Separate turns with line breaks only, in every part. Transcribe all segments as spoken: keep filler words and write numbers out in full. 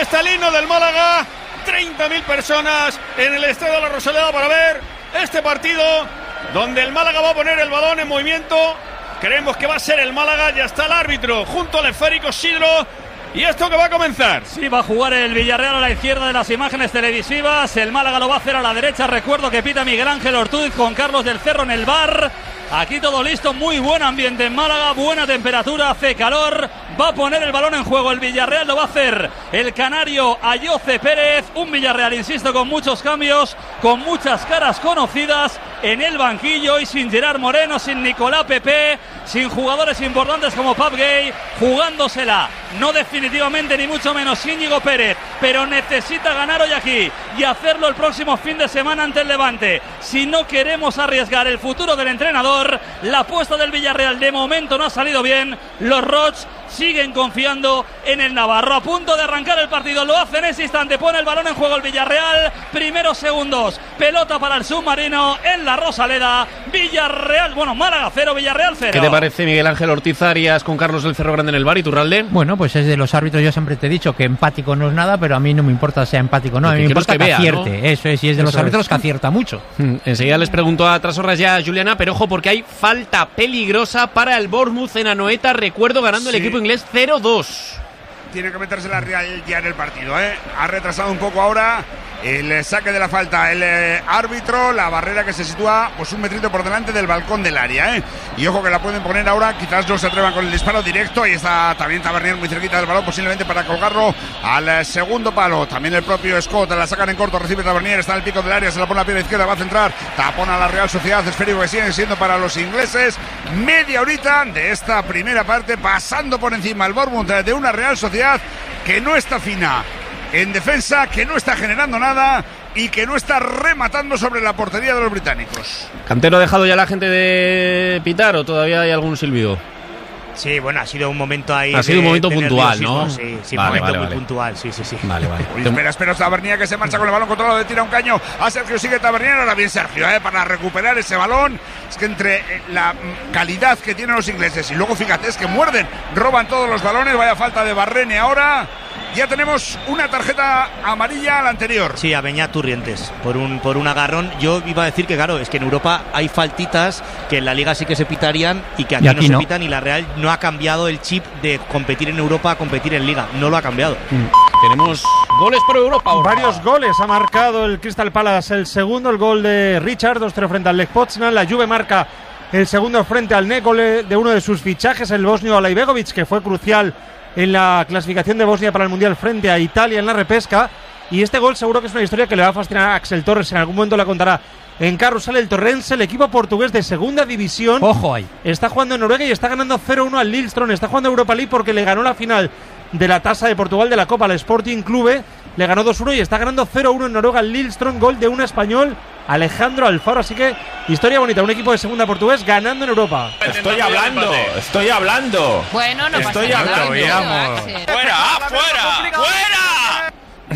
está el himno del Málaga. treinta mil personas en el Estadio de la Rosaleda para ver este partido, donde el Málaga va a poner el balón en movimiento. Creemos que va a ser el Málaga. Ya está el árbitro junto al esférico Sidro. ¿Y esto que va a comenzar?
Sí, va a jugar el Villarreal a la izquierda de las imágenes televisivas. El Málaga lo va a hacer a la derecha. Recuerdo que pita Miguel Ángel Ortúz con Carlos del Cerro en el bar. Aquí todo listo, muy buen ambiente en Málaga, buena temperatura, hace calor. Va a poner el balón en juego el Villarreal, lo va a hacer el canario Ayoce Pérez. Un Villarreal, insisto, con muchos cambios, con muchas caras conocidas en el banquillo y sin Gerard Moreno, sin Nicolás Pepe, sin jugadores importantes como Pap Gay, jugándosela. No definitivamente ni mucho menos Íñigo Pérez, pero necesita ganar hoy aquí y hacerlo el próximo fin de semana ante el Levante. Si no queremos arriesgar el futuro del entrenador, la apuesta del Villarreal de momento no ha salido bien. Los Roch siguen confiando en el Navarro. A punto de arrancar el partido, lo hace en ese instante, pone el balón en juego el Villarreal. Primeros segundos, pelota para el submarino en la Rosaleda. Villarreal, bueno, Málaga cero, Villarreal cero.
¿Qué te parece Miguel Ángel Ortiz Arias con Carlos del Cerro Grande en el bar, Iturralde?
Bueno, pues es de los árbitros, yo siempre te he dicho que empático no es nada, pero a mí no me importa sea empático, no, a mí me importa que, que vea, acierte, ¿no? Eso es, y es de los Eso árbitros es. que acierta mucho.
Mm, enseguida les pregunto a Trasorras ya a Juliana, pero ojo porque hay falta peligrosa para el Bournemouth en Anoeta, recuerdo, ganando sí. el equipo inglés cero dos.
Tiene que meterse la Real ya en el partido, ¿eh? Ha retrasado un poco ahora el saque de la falta el eh, árbitro, la barrera que se sitúa pues un metrito por delante del balcón del área, ¿eh? Y ojo que la pueden poner ahora, quizás no se atrevan con el disparo directo. Ahí está también Tavernier muy cerquita del balón, posiblemente para colgarlo al eh, segundo palo. También el propio Scott, la sacan en corto, recibe Tavernier, está en el pico del área, se la pone a la pierna izquierda, va a centrar, tapona a la Real Sociedad, esférico que siguen siendo para los ingleses. Media horita de esta primera parte, pasando por encima el Bournemouth de una Real Sociedad que no está fina en defensa, que no está generando nada y que no está rematando sobre la portería de los británicos.
¿Cantero ha dejado ya la gente de pitar o todavía hay algún silbido?
Sí, bueno, ha sido un momento ahí.
Ha sido un momento puntual, ¿no?
Sí, sí,
vale,
un momento
vale,
muy
vale.
puntual, sí, sí, sí.
Vale, vale.
Uy, espera, espera, Tavernier que se marcha con el balón controlado, le tira un caño a Sergio, sigue Tavernier, ahora bien Sergio, ¿eh? Para recuperar ese balón. Es que entre la calidad que tienen los ingleses y luego fíjate, es que muerden, roban todos los balones, vaya falta de Barrene ahora. Ya tenemos una tarjeta amarilla a la anterior.
Sí, a Beñat Turrientes, por un por un agarrón. Yo iba a decir que, claro, es que en Europa hay faltitas que en la Liga sí que se pitarían y que aquí, y aquí no, no se pitan, y la Real no ha cambiado el chip de competir en Europa a competir en Liga. No lo ha cambiado.
Mm. Tenemos goles por Europa.
Varios goles ha marcado el Crystal Palace. El segundo, el gol de Richard, dos cero frente al Lech Poznan. La Juve marca el segundo frente al Nekole de uno de sus fichajes, el bosnio Alaibegovic, que fue crucial en la clasificación de Bosnia para el Mundial frente a Italia en la repesca. Y este gol seguro que es una historia que le va a fascinar a Axel Torres, en algún momento la contará en Carrusel. El Torrense, el equipo portugués de segunda división,
ojo ahí,
está jugando en Noruega y está ganando cero uno al Lillestrøm. Está jugando Europa League porque le ganó la final de la Tasa de Portugal de la Copa al Sporting Clube, le ganó dos uno y está ganando cero uno en Noruega al Lillestrøm, gol de un español, Alejandro Alfaro. Así que historia bonita, un equipo de segunda portugués ganando en Europa.
Estoy hablando, estoy hablando.
Bueno, no
estoy
pasa nada.
hablando.
Fuera,
fuera, fuera.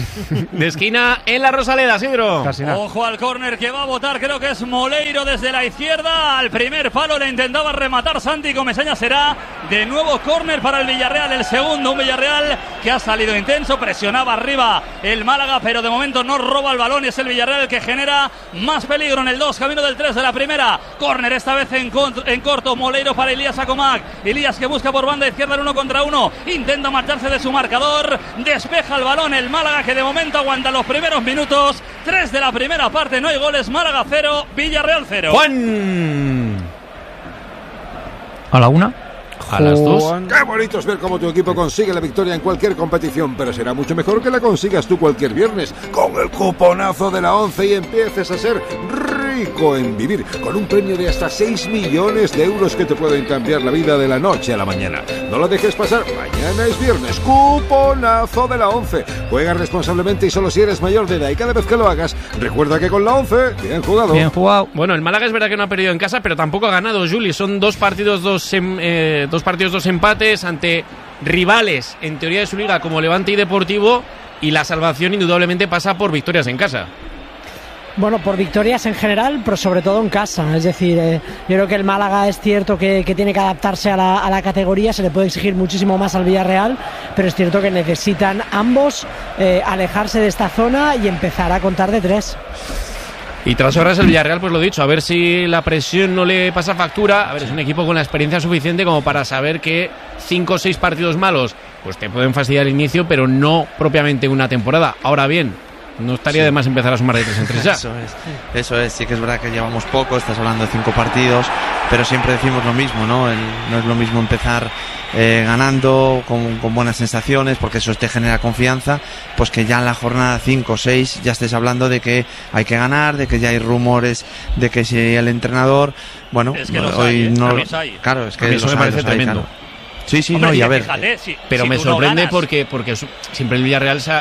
De esquina en la Rosaleda, Sidro.
Ojo al córner que va a votar, creo que es Moleiro desde la izquierda. Al primer palo le intentaba rematar Santi Comesaña. Será de nuevo córner para el Villarreal, el segundo. Un Villarreal que ha salido intenso, presionaba arriba el Málaga, pero de momento no roba el balón y es el Villarreal el que genera más peligro en el dos, camino del tres de la primera. Córner esta vez en, en corto, Moleiro para Elías Acomac. Elías que busca por banda izquierda en uno contra uno, intenta marcharse de su marcador, despeja el balón el Málaga, que de momento aguanta los primeros minutos. Tres de la primera parte, no hay goles. Málaga cero, Villarreal cero.
Juan.
A la una.
A las dos.
Qué bonito es ver cómo tu equipo consigue la victoria en cualquier competición, pero será mucho mejor que la consigas tú cualquier viernes con el cuponazo de la once y empieces a ser rico en vivir, con un premio de hasta seis millones de euros que te pueden cambiar la vida de la noche a la mañana. No lo dejes pasar, mañana es viernes, cuponazo de la once. Juega responsablemente y solo si eres mayor de edad, y cada vez que lo hagas, recuerda que con la once, bien jugado.
Bien jugado.
Bueno, el Málaga es verdad que no ha perdido en casa, pero tampoco ha ganado, Juli. Son dos partidos, dos, eh, dos partidos, dos empates ante rivales, en teoría de su liga, como Levante y Deportivo, y la salvación indudablemente pasa por victorias en casa.
Bueno, por victorias en general, pero sobre todo en casa. Es decir, eh, yo creo que el Málaga es cierto que, que tiene que adaptarse a la, a la categoría, se le puede exigir muchísimo más al Villarreal, pero es cierto que necesitan ambos eh, alejarse de esta zona y empezar a contar de tres.
Y tras horas el Villarreal, pues lo dicho, a ver si la presión no le pasa factura. A ver, es un equipo con la experiencia suficiente como para saber que cinco o seis partidos malos pues te pueden fastidiar el inicio, pero no propiamente una temporada. Ahora bien, no estaría sí. de más empezar a sumar de tres en tres ya.
Eso es, eso es, sí que es verdad que llevamos poco, estás hablando de cinco partidos, pero siempre decimos lo mismo, ¿no? El, no es lo mismo empezar eh, ganando, con, con buenas sensaciones, porque eso te genera confianza, pues que ya en la jornada cinco o seis ya estés hablando de que hay que ganar, de que ya hay rumores de que si el entrenador, bueno,
es que
hoy
hay, ¿eh?
no,
hay.
claro, es que
eso me
hay,
parece tremendo.
Hay, claro. Sí, sí,
Hombre,
no, y a ver,
fíjate, si,
pero
si
me sorprende
no
porque porque su, siempre el Villarreal se ha,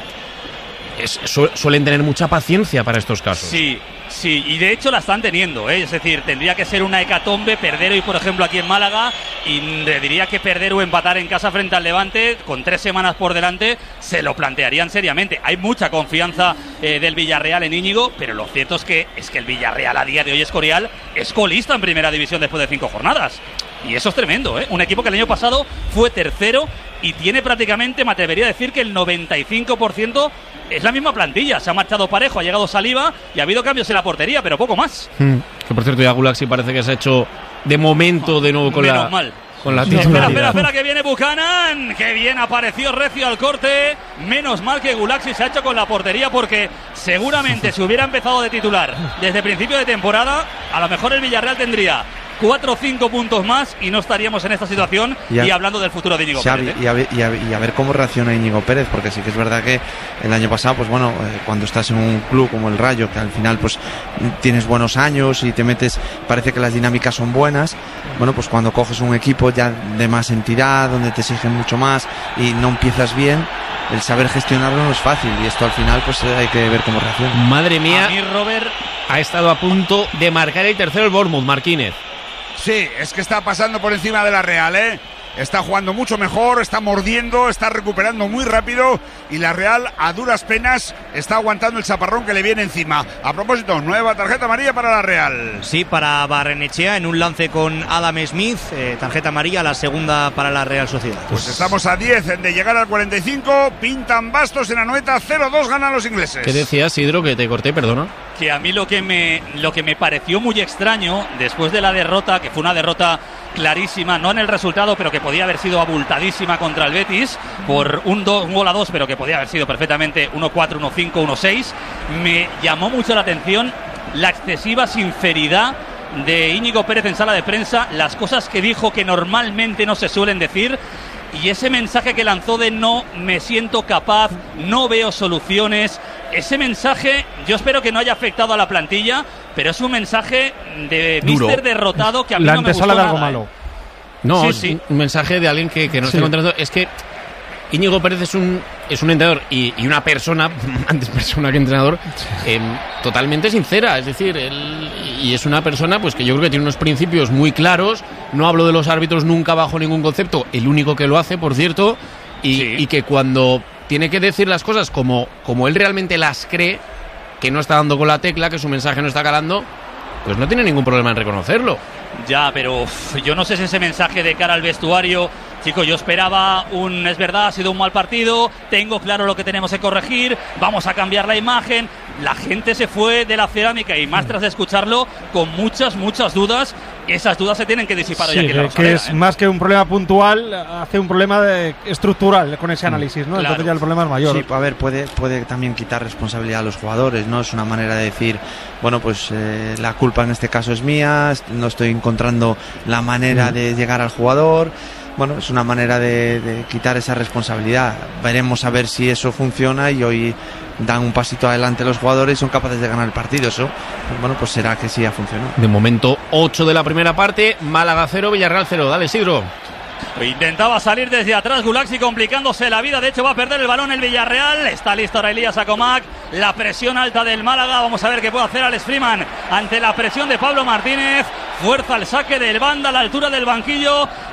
es, su, suelen tener mucha paciencia para estos casos.
Sí, sí, y de hecho la están teniendo, ¿eh? Es decir, tendría que ser una hecatombe perder hoy, por ejemplo, aquí en Málaga, y le diría que perder o empatar en casa frente al Levante, con tres semanas por delante, se lo plantearían seriamente. Hay mucha confianza eh, del Villarreal en Íñigo, pero lo cierto es que, es que el Villarreal a día de hoy, Escorial, es colista en primera división después de cinco jornadas. Y eso es tremendo, ¿eh? Un equipo que el año pasado fue tercero y tiene prácticamente, me atrevería a decir que el noventa y cinco por ciento es la misma plantilla. Se ha marchado Parejo, ha llegado Saliba y ha habido cambios en la portería, pero poco más.
Hmm. Que por cierto, ya Gulaxi parece que se ha hecho de momento de nuevo con
Menos
la...
mal.
Con la
no, espera, espera, espera, que viene Buchanan. Que bien apareció recio al corte. Menos mal que Gulaxi se ha hecho con la portería, porque seguramente si hubiera empezado de titular desde principio de temporada, a lo mejor el Villarreal tendría cuatro o cinco puntos más y no estaríamos en esta situación y, a, y hablando del futuro de Íñigo
Xavi,
Pérez. ¿eh?
Y, a ver, y, a, y a ver cómo reacciona Íñigo Pérez, porque sí que es verdad que el año pasado, pues bueno, eh, cuando estás en un club como el Rayo, que al final pues tienes buenos años y te metes, parece que las dinámicas son buenas, bueno, pues cuando coges un equipo ya de más entidad, donde te exigen mucho más y no empiezas bien, el saber gestionarlo no es fácil, y esto al final pues hay que ver cómo reacciona.
Madre mía,
a mí, Robert,
ha estado a punto de marcar el tercero el Bournemouth, Marquínez.
Sí, es que está pasando por encima de la Real, ¿eh? Está jugando mucho mejor, está mordiendo, está recuperando muy rápido, y la Real a duras penas está aguantando el chaparrón que le viene encima. A propósito, nueva tarjeta amarilla para la Real.
Sí, para Barrenechea en un lance con Adam Smith, eh, tarjeta amarilla, la segunda para la Real Sociedad.
Pues estamos a diez de llegar al cuarenta y cinco, pintan bastos en Anoeta, cero dos ganan los ingleses.
¿Qué decías, Sidro, que te corté, perdona?
Que a mí lo que me lo que me pareció muy extraño después de la derrota, que fue una derrota clarísima, no en el resultado, pero que podía haber sido abultadísima contra el Betis por un, do, un gol a dos, pero que podía haber sido perfectamente uno cuatro, uno cinco, uno seis. Me llamó mucho la atención la excesiva sinceridad de Íñigo Pérez en sala de prensa, las cosas que dijo que normalmente no se suelen decir, y ese mensaje que lanzó de no me siento capaz, no veo soluciones. Ese mensaje yo espero que no haya afectado a la plantilla, pero es un mensaje de míster derrotado que a mí
la
no me gustó
de algo
nada,
malo.
¿eh?
No,
sí,
es
sí.
un mensaje de alguien que, que no
sí.
está encontrando. Es que Íñigo Pérez es un es un entrenador y, y una persona, antes persona que entrenador, eh, totalmente sincera. Es decir, él, y es una persona pues que yo creo que tiene unos principios muy claros. No hablo de los árbitros nunca bajo ningún concepto. El único que lo hace, por cierto, y,
sí.
y que cuando tiene que decir las cosas como, como él realmente las cree, que no está dando con la tecla, que su mensaje no está calando, pues no tiene ningún problema en reconocerlo.
Ya, pero uf, yo no sé si ese mensaje de cara al vestuario, chico, yo esperaba un, es verdad, ha sido un mal partido, tengo claro lo que tenemos que corregir, vamos a cambiar la imagen. La gente se fue de la cerámica y más tras de escucharlo con muchas, muchas dudas. Esas dudas se tienen que disipar
sí,
hoy aquí en la
que
Rosaleda,
es
¿eh?
más que un problema puntual, hace un problema de, estructural con ese análisis, ¿no?
Claro.
Entonces ya el problema es mayor.
Sí, a ver, puede, puede también quitar responsabilidad a los jugadores, ¿no? Es una manera de decir, bueno, pues eh, la culpa en este caso es mía, no estoy encontrando la manera mm. de llegar al jugador. Bueno, es una manera de, de quitar esa responsabilidad. Veremos a ver si eso funciona y hoy dan un pasito adelante los jugadores y son capaces de ganar el partido. Eso, pues bueno, pues será que sí ha funcionado.
De momento, ocho de la primera parte, Málaga cero, Villarreal cero. Dale, Isidro.
Intentaba salir desde atrás Gulaxi, complicándose la vida. De hecho va a perder el balón el Villarreal. Está listo ahora Elías Acomac. La presión alta del Málaga. Vamos a ver qué puede hacer Alex Freeman ante la presión de Pablo Martínez. Fuerza el saque del banda a la altura del banquillo.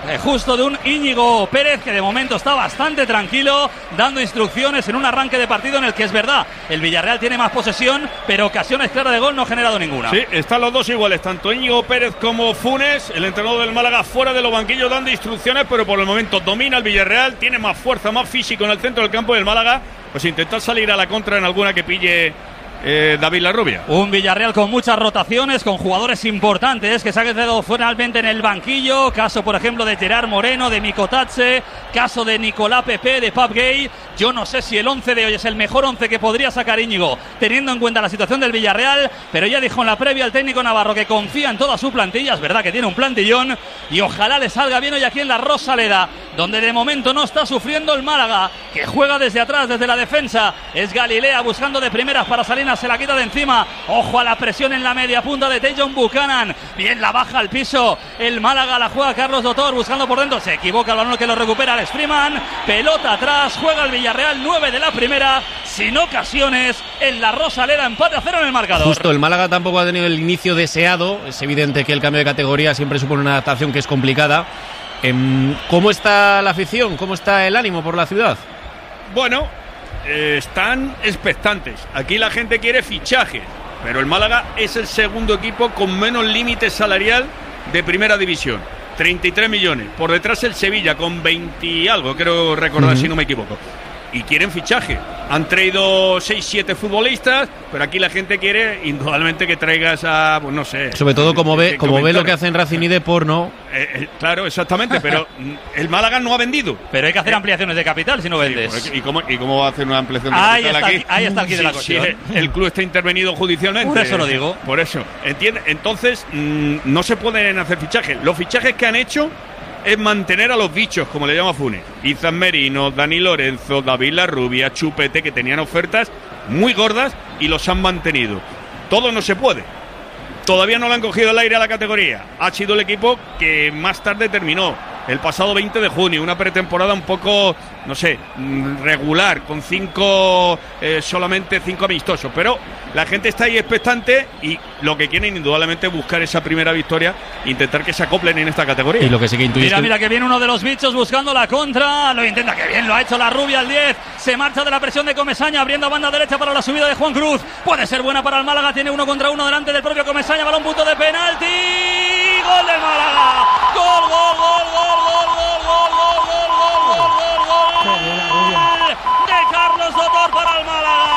eh, justo de un Íñigo Pérez que de momento está bastante tranquilo, dando instrucciones en un arranque de partido en el que es verdad, el Villarreal tiene más posesión, pero ocasiones claras de gol no ha generado ninguna.
Sí, están los dos iguales, tanto Íñigo Pérez como Funes, el entrenador del Málaga fuera de los banquillos dando instrucciones, pero por el momento domina el Villarreal, tiene más fuerza, más físico en el centro del campo del Málaga, pues intentar salir a la contra en alguna que pille Eh, David Larrubia.
Un Villarreal con muchas rotaciones, con jugadores importantes que se han quedado finalmente en el banquillo. Caso, por ejemplo, de Gerard Moreno, de Mikotatse, caso de Nicolás Pepe, de Pap Gay. Yo no sé si el once de hoy es el mejor once que podría sacar Íñigo, teniendo en cuenta la situación del Villarreal, pero ya dijo en la previa el técnico navarro que confía en toda su plantilla. Es verdad que tiene un plantillón y ojalá le salga bien hoy aquí en la Rosaleda, donde de momento no está sufriendo el Málaga, que juega desde atrás, desde la defensa. Es Galilea buscando de primeras para Salinas, se la quita de encima. Ojo a la presión en la media punta de Tajon Buchanan. Bien, la baja al piso el Málaga, la juega Carlos Dotor buscando por dentro. Se equivoca el balón que lo recupera Alex Freeman. Pelota atrás, juega el Villarreal, nueve de la primera, sin ocasiones en la Rosaleda, empate a cero en el marcador.
Justo, el Málaga tampoco ha tenido el inicio deseado. Es evidente que el cambio de categoría siempre supone una adaptación que es complicada. ¿Cómo está la afición? ¿Cómo está el ánimo por la ciudad?
Bueno, eh, están expectantes. Aquí la gente quiere fichajes, pero el Málaga es el segundo equipo con menos límite salarial de primera división. treinta y tres millones. Por detrás el Sevilla con veinte y algo, creo recordar, uh-huh. si no me equivoco. Y quieren fichaje. Han traído seis siete futbolistas, pero aquí la gente quiere indudablemente que traigas a, pues no sé.
Sobre todo como ve, como ve lo que hacen Racing y Depor, ¿no?
Eh, eh, claro, exactamente, pero el Málaga no ha vendido.
Pero hay que hacer
eh,
ampliaciones de capital si no vendes.
Sí, ¿y, cómo, ¿Y cómo va a hacer una ampliación de
ahí
capital
está,
aquí?
Ahí está el kit de la
sí,
cuestión.
Sí, el club está intervenido judicialmente.
Por eso lo digo.
Por eso. ¿Entiendes? Entonces, mmm, no se pueden hacer fichajes. Los fichajes que han hecho es mantener a los bichos, como le llama Funes. Izan Merino, Dani Lorenzo, David Larrubia, Chupete, que tenían ofertas muy gordas y los han mantenido. Todo no se puede. Todavía no le han cogido el aire a la categoría. Ha sido el equipo que más tarde terminó, el pasado veinte de junio, una pretemporada un poco, no sé, regular, con cinco, eh, solamente cinco amistosos, pero la gente está ahí expectante y lo que quieren indudablemente es buscar esa primera victoria, intentar que se acoplen en esta categoría.
Y lo que sí que intuye
mira,
es que...
mira que viene uno de los bichos buscando la contra, lo intenta, que bien lo ha hecho la Rubia al diez, se marcha de la presión de Comesaña, abriendo a banda derecha para la subida de Juan Cruz, puede ser buena para el Málaga, tiene uno contra uno delante del propio Comesaña, balón punto de penalti, gol del Málaga, gol, gol, gol, gol, gol, gol, gol, gol, gol, gol, gol, gol de Carlos Dotor para el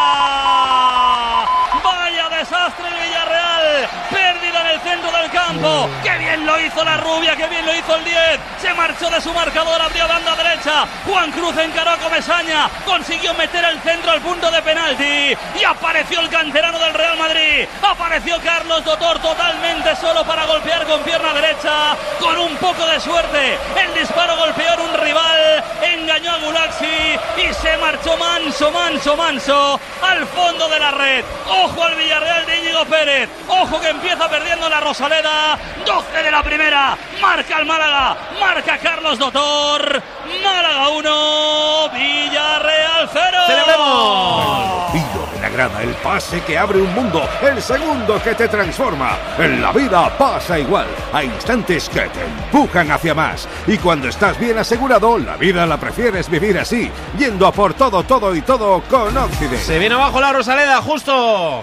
Málaga. Vaya desastre el Villarreal, pérdida en el centro del campo, qué bien lo hizo la Rubia, qué bien lo hizo el diez, se marchó de su marcador, abrió banda derecha, Juan Cruz encaró a Comesaña, consiguió meter el centro al punto de penalti y apareció el canterano del Real Madrid, apareció Carlos Dotor totalmente solo para golpear con pierna derecha, con un poco de suerte, el disparo golpeó en un rival, engañó a Gulaxi y se marchó manso, manso, manso al fondo de la red. Ojo al Villarreal de Íñigo Pérez, ojo que empieza perdiendo la Rosaleda, doce de la primera, marca el Málaga, marca Carlos Dotor, Málaga uno, Villarreal cero.
¡Celebremos! El tiro de la grada, el pase que abre un mundo, el segundo que te transforma. En la vida pasa igual, hay instantes que te empujan hacia más. Y cuando estás bien asegurado, la vida la prefieres vivir así, yendo a por todo, todo y todo con Occident.
Se viene abajo la Rosaleda, justo.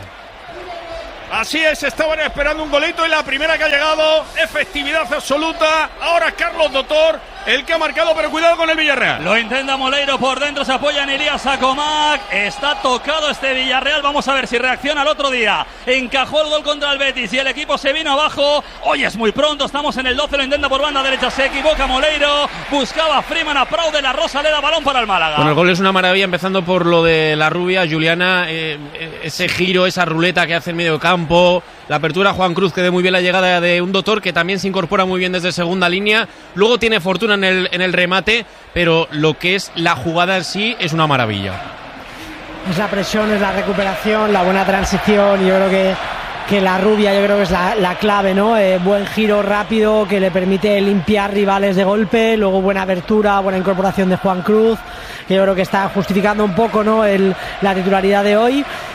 Así es, estaban esperando un golito y la primera que ha llegado, efectividad absoluta. Ahora Carlos Dotor, el que ha marcado, pero cuidado con el Villarreal.
Lo intenta Moleiro por dentro, se apoya en Elías Acomac. Está tocado este Villarreal, vamos a ver si reacciona el otro día. Encajó el gol contra el Betis y el equipo se vino abajo. Hoy es muy pronto, estamos en el doce, lo intenta por banda derecha, se equivoca Moleiro. Buscaba a Freeman, aplaude la Rosaleda, balón para el Málaga.
Bueno, el gol es una maravilla, empezando por lo de la Rubia, Juliana, eh, ese giro, esa ruleta que hace en medio campo. La apertura Juan Cruz, que ve muy bien la llegada de un Dotor que también se incorpora muy bien desde segunda línea. Luego tiene fortuna en el, en el remate, pero lo que es la jugada en sí es una maravilla.
Es la presión, es la recuperación, la buena transición. Yo creo que, que la Rubia yo creo que es la, la clave, ¿no? Eh, buen giro rápido que le permite limpiar rivales de golpe. Luego buena abertura, buena incorporación de Juan Cruz, que yo creo que está justificando un poco, ¿no?, el, la titularidad de hoy.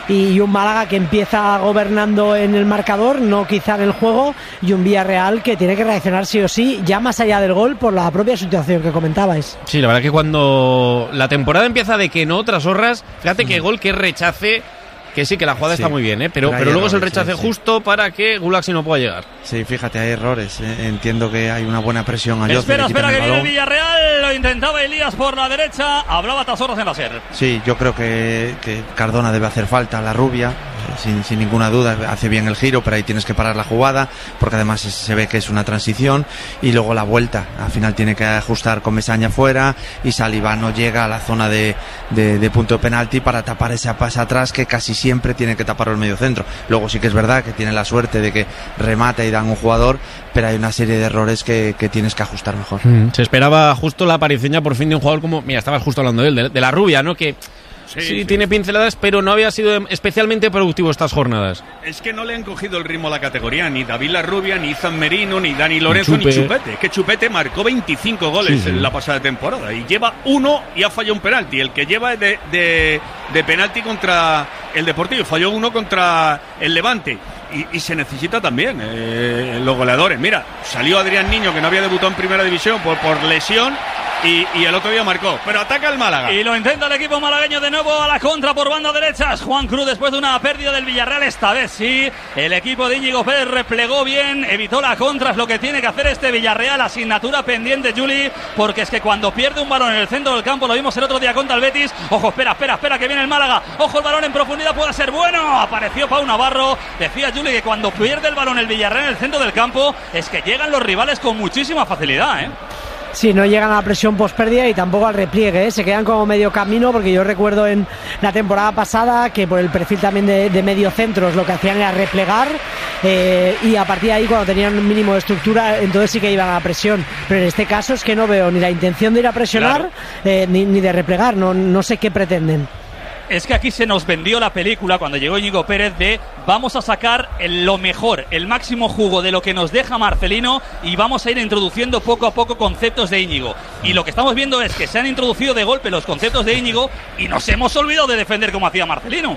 y un Málaga que empieza gobernando en el marcador, no quizá en el juego, y un Villarreal que tiene que reaccionar sí o sí, ya más allá del gol, por la propia situación que comentabais.
Sí, la verdad que cuando la temporada empieza de que no, tras horras, fíjate que gol que rechace, que sí, que la jugada sí, está muy bien, ¿eh? pero, pero, pero luego errores, es el rechace sí, justo sí. para que Gulaxi no pueda llegar.
Sí, fíjate, hay errores. ¿eh? Entiendo que hay una buena presión a Jose.
Espera, espera, que viene el Villarreal. Lo intentaba Elías por la derecha. Hablaba Tasorras en la SER.
Sí, yo creo que, que Cardona debe hacer falta, la rubia. Sin, sin ninguna duda, hace bien el giro, pero ahí tienes que parar la jugada, porque además se ve que es una transición, y luego la vuelta, al final tiene que ajustar con Mesaña fuera, y Salivano llega a la zona de, de, de punto de penalti para tapar esa pasa atrás que casi siempre tiene que tapar el medio centro. Luego sí que es verdad que tiene la suerte de que remata y dan un jugador, pero hay una serie de errores que, que tienes que ajustar mejor.
Mm, se esperaba justo la aparición ya por fin de un jugador como, mira, estabas justo hablando de él, de, de la rubia, ¿no? Que Sí, sí, sí, tiene pinceladas, pero no había sido especialmente productivo estas jornadas.
Es que no le han cogido el ritmo a la categoría, ni David Larrubia, ni Izan Merino, ni Dani Lorenzo, ni, Chupe. ni Chupete. Que Chupete marcó veinticinco goles sí, sí. en la pasada temporada y lleva uno y ha fallado un penalti. El que lleva es de, de, de penalti contra el Deportivo, falló uno contra el Levante. Y, y se necesita también eh, los goleadores. Mira, salió Adrián Niño, que no había debutado en primera división por, por lesión, y, y el otro día marcó, pero ataca el Málaga.
Y lo intenta el equipo malagueño de nuevo a la contra por banda derecha. Juan Cruz después de una pérdida del Villarreal, esta vez sí. El equipo de Íñigo Pérez replegó bien, evitó la contra, es lo que tiene que hacer este Villarreal. Asignatura pendiente, Juli, porque es que cuando pierde un balón en el centro del campo, lo vimos el otro día contra el Betis. Ojo, espera, espera, espera, que viene el Málaga. Ojo, el balón en profundidad puede ser bueno. Apareció Pau Navarro. Decía Juli que cuando pierde el balón el Villarreal en el centro del campo, es que llegan los rivales con muchísima facilidad, ¿eh?
Sí, no llegan a la presión pospérdida y tampoco al repliegue, ¿eh? Se quedan como medio camino, porque yo recuerdo en la temporada pasada que por el perfil también de, de medio centros lo que hacían era replegar, eh, y a partir de ahí, cuando tenían un mínimo de estructura, entonces sí que iban a la presión, pero en este caso es que no veo ni la intención de ir a presionar, claro. eh, ni, ni de replegar, no, no sé qué pretenden.
Es que aquí se nos vendió la película cuando llegó Íñigo Pérez de vamos a sacar el, lo mejor, el máximo jugo de lo que nos deja Marcelino y vamos a ir introduciendo poco a poco conceptos de Íñigo. Y lo que estamos viendo es que se han introducido de golpe los conceptos de Íñigo y nos hemos olvidado de defender como hacía Marcelino.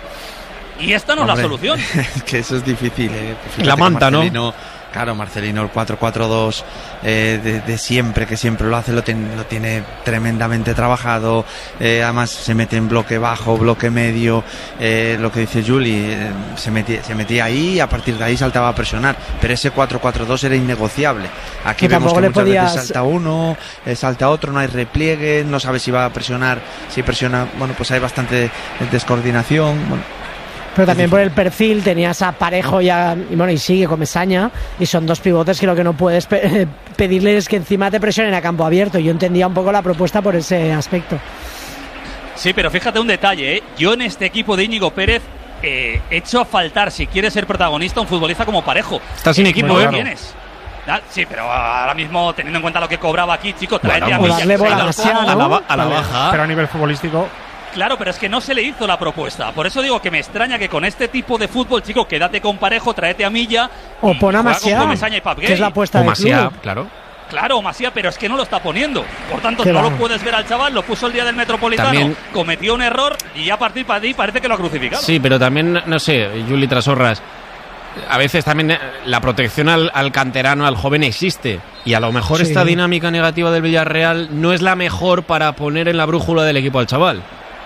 Y esta no es la solución.
Es que eso es difícil, ¿eh?
La manta, ¿no?
Claro, Marcelino, el cuatro cuatro dos eh, de, de siempre, que siempre lo hace, lo, ten, lo tiene tremendamente trabajado, eh, además se mete en bloque bajo, bloque medio, eh, lo que dice Juli, eh, se, metía, se metía ahí y a partir de ahí saltaba a presionar, pero ese cuatro cuatro dos era innegociable. Aquí que vemos que muchas podías... veces salta uno, eh, salta otro, no hay repliegue, no sabe si va a presionar, si presiona, bueno, pues hay bastante descoordinación, bueno.
Pero también por el perfil tenías a Parejo y, a, y bueno, y sigue con Mesaña, y son dos pivotes que lo que no puedes pe- pedirles es que encima te presionen a campo abierto. Yo entendía un poco la propuesta por ese aspecto.
Sí, pero fíjate un detalle, ¿eh? Yo en este equipo de Íñigo Pérez eh, he hecho a faltar, si quiere ser protagonista, un futbolista como Parejo.
Está sin eh, equipo, ¿eh?
¿Tienes? Ah, sí, pero ahora mismo, teniendo en cuenta lo que cobraba aquí, chico, tráete
bueno,
a Milla,
darle bola demasiado,
a, la, a la baja.
Pero a nivel futbolístico...
Claro, pero es que no se le hizo la propuesta. Por eso digo que me extraña que con este tipo de fútbol, chico, quédate con Parejo, tráete a Milla.
O pon a Masia, que es la apuesta del club.
Claro.
Claro, Masia, pero es que no lo está poniendo. Por tanto, no va? lo puedes ver al chaval, lo puso el día del Metropolitano, también cometió un error y ya a partir de ahí parece que lo ha crucificado.
Sí, pero también, no sé, Juli Trasorras, a veces también la protección al, al canterano, al joven existe. Y a lo mejor sí. Esta dinámica negativa del Villarreal no es la mejor para poner en la brújula del equipo al chaval.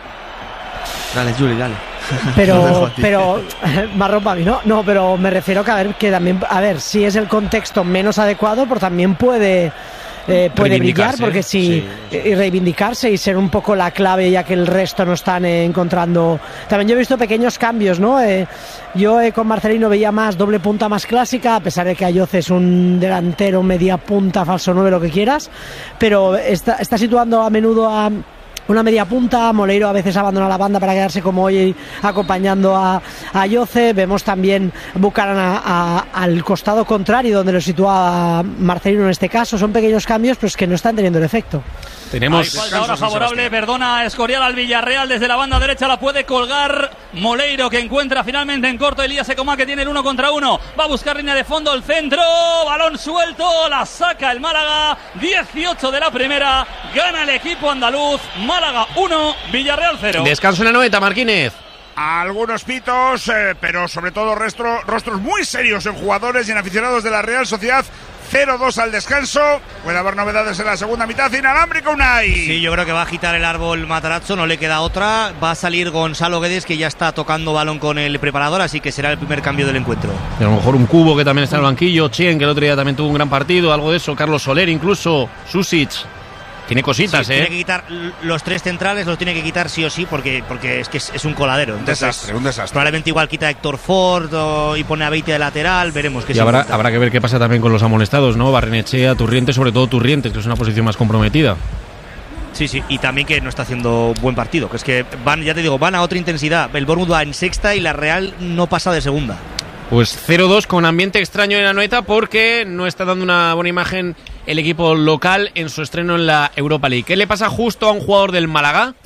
Dale, Juli, dale.
Pero, pero, marrón para mí, ¿no? No, pero me refiero que a ver, que también, a ver, si es el contexto menos adecuado, pues también puede, eh, puede brillar, porque si, sí, sí. y reivindicarse y ser un poco la clave, ya que el resto no están eh, encontrando. También yo he visto pequeños cambios, ¿no? Eh, yo eh, con Marcelino veía más doble punta más clásica, a pesar de que Ayoce es un delantero, media punta, falso nueve, lo que quieras, pero está, está situando a menudo a una media punta. Moleiro a veces abandona la banda para quedarse como hoy acompañando a, a Yoce. Vemos también Bucaran a, a, al costado contrario donde lo sitúa Marcelino en este caso. Son pequeños cambios pero es que no están teniendo el efecto.
Tenemos Hay falta ahora favorable, perdona Escorial al Villarreal, desde la banda derecha la puede colgar Moleiro, que encuentra finalmente en corto Elías Ecomá, que tiene el uno contra uno, va a buscar línea de fondo, el centro, balón suelto, la saca el Málaga, dieciocho de la primera, gana el equipo andaluz, Málaga uno, Villarreal cero.
Descanso en la noventa, Marquínez.
algunos pitos, eh, pero sobre todo rostro, rostros muy serios en jugadores y en aficionados de la Real Sociedad. cero dos al descanso. Puede haber novedades en la segunda mitad. Inalámbrico Unai.
Sí, yo creo que va a agitar el árbol Matarazzo, no le queda otra. Va a salir Gonzalo Guedes, que ya está tocando balón con el preparador, así que será el primer cambio del encuentro.
Y a lo mejor un Cubo, que también está en el banquillo. Chien, que el otro día también tuvo un gran partido. Algo de eso. Carlos Soler incluso. Susic. Tiene cositas,
sí,
¿eh?
Tiene que quitar los tres centrales, los tiene que quitar sí o sí, porque, porque es que es, es un coladero. Entonces,
un desastre, un desastre.
Probablemente igual quita a Héctor Ford o, y pone a Beite de lateral, veremos qué
Y habrá, habrá que ver qué pasa también con los amonestados, ¿no? Barrenechea, Turrientes, sobre todo Turrientes, que es una posición más comprometida.
Sí, sí, y también que no está haciendo buen partido, que es que van, ya te digo, van a otra intensidad. El Bournemouth va en sexta y la Real no pasa de segunda.
Pues cero dos con ambiente extraño en Anoeta, porque no está dando una buena imagen el equipo local en su estreno en la Europa League. ¿Qué le pasa justo a un jugador del Málaga?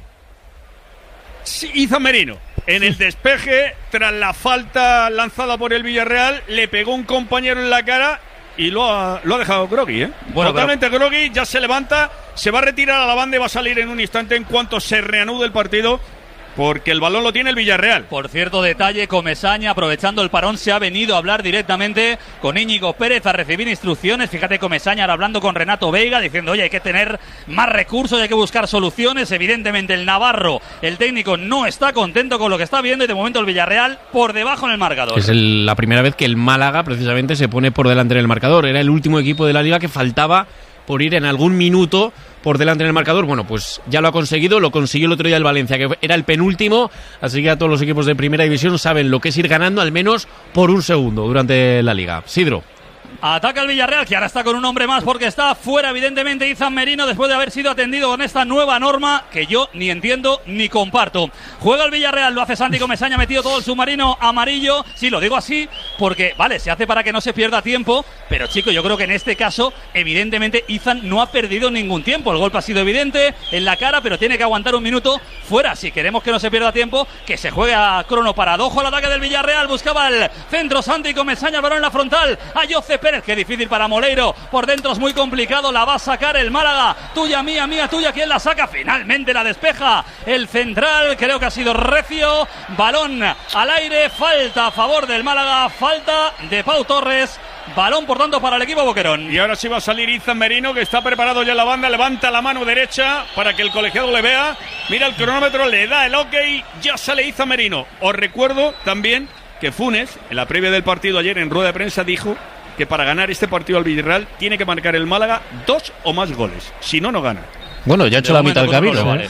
Sí, Izan Merino. En el despeje, tras la falta lanzada por el Villarreal, le pegó un compañero en la cara y lo ha, lo ha dejado groggy, ¿eh? Bueno, totalmente pero... groggy, ya se levanta, se va a retirar a la banda y va a salir en un instante en cuanto se reanude el partido, porque el balón lo tiene el Villarreal.
Por cierto, detalle, Comesaña, aprovechando el parón, se ha venido a hablar directamente con Íñigo Pérez a recibir instrucciones. Fíjate, Comesaña ahora hablando con Renato Veiga, diciendo, oye, hay que tener más recursos, hay que buscar soluciones. Evidentemente el navarro, el técnico, no está contento con lo que está viendo y de momento el Villarreal por debajo en el marcador.
Es el, la primera vez que el Málaga precisamente se pone por delante en el marcador. Era el último equipo de la Liga que faltaba por ir en algún minuto por delante en el marcador. Bueno, pues ya lo ha conseguido, lo consiguió el otro día el Valencia, que era el penúltimo, así que a todos los equipos de primera división saben lo que es ir ganando al menos por un segundo durante la Liga. Sidro.
Ataca el Villarreal, que ahora está con un hombre más porque está fuera, evidentemente, Izan Merino, después de haber sido atendido con esta nueva norma que yo ni entiendo ni comparto. Juega el Villarreal, lo hace Santi Comesaña, metido todo el submarino amarillo. Sí, lo digo así porque, vale, se hace para que no se pierda tiempo, pero chico, yo creo que en este caso, evidentemente, Izan no ha perdido ningún tiempo. El golpe ha sido evidente en la cara, pero tiene que aguantar un minuto fuera. Si queremos que no se pierda tiempo, que se juegue a crono parado. Ojo al ataque del Villarreal, buscaba el centro Santi Comesaña, balón en la frontal, a Jose Pérez. Qué difícil para Moleiro, por dentro es muy complicado, la va a sacar el Málaga, tuya, mía, mía, tuya, ¿quién la saca? Finalmente la despeja el central, creo que ha sido recio, balón al aire, falta a favor del Málaga, falta de Pau Torres, balón por tanto para el equipo Boquerón.
Y ahora sí va a salir Izan Merino, que está preparado ya en la banda, levanta la mano derecha para que el colegiado le vea, mira el cronómetro, le da el ok, ya sale Izan Merino. Os recuerdo también que Funes, en la previa del partido ayer en rueda de prensa, dijo que para ganar este partido al Villarreal tiene que marcar el Málaga dos o más goles, si no, no gana.
Bueno, ya ha hecho de la mitad del camino,
¿eh?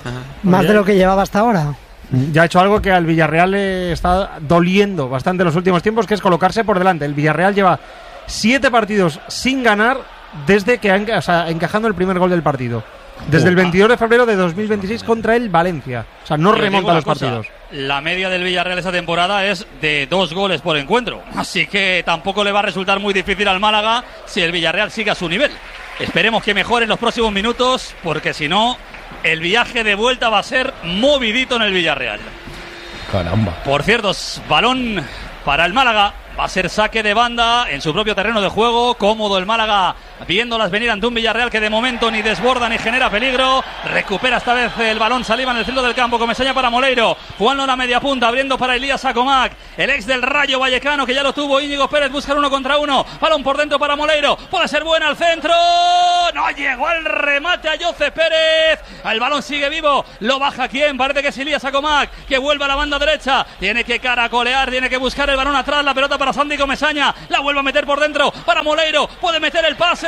Más de lo que llevaba hasta ahora.
Ya ha hecho algo que al Villarreal le está doliendo bastante en los últimos tiempos, que es colocarse por delante. El Villarreal lleva siete partidos sin ganar desde que ha, o sea, encajando el primer gol del partido. Desde el veintidós de febrero de dos mil veintiséis contra el Valencia. O sea, no remonta los cosa, partidos.
La media del Villarreal esta temporada es de dos goles por encuentro. Así que tampoco le va a resultar muy difícil al Málaga si el Villarreal sigue a su nivel. Esperemos que mejore en los próximos minutos, porque si no, el viaje de vuelta va a ser movidito en el Villarreal.
Caramba.
Por cierto, balón para el Málaga. Va a ser saque de banda en su propio terreno de juego. Cómodo el Málaga, viéndolas venir ante un Villarreal que de momento ni desborda ni genera peligro. Recupera esta vez el balón Saliba en el centro del campo. Comesaña para Moleiro, jugando la media punta, abriendo para Elías Acomac, el ex del Rayo Vallecano, que ya lo tuvo. Íñigo Pérez busca uno contra uno. Balón por dentro para Moleiro. Puede ser buena al centro. No llegó el remate a Jose Pérez. El balón sigue vivo. Lo baja quién. Parece que es Elías Acomac, que vuelve a la banda derecha. Tiene que caracolear, tiene que buscar el balón atrás. La pelota para Santi Comesaña, la vuelve a meter por dentro para Moleiro, puede meter el pase,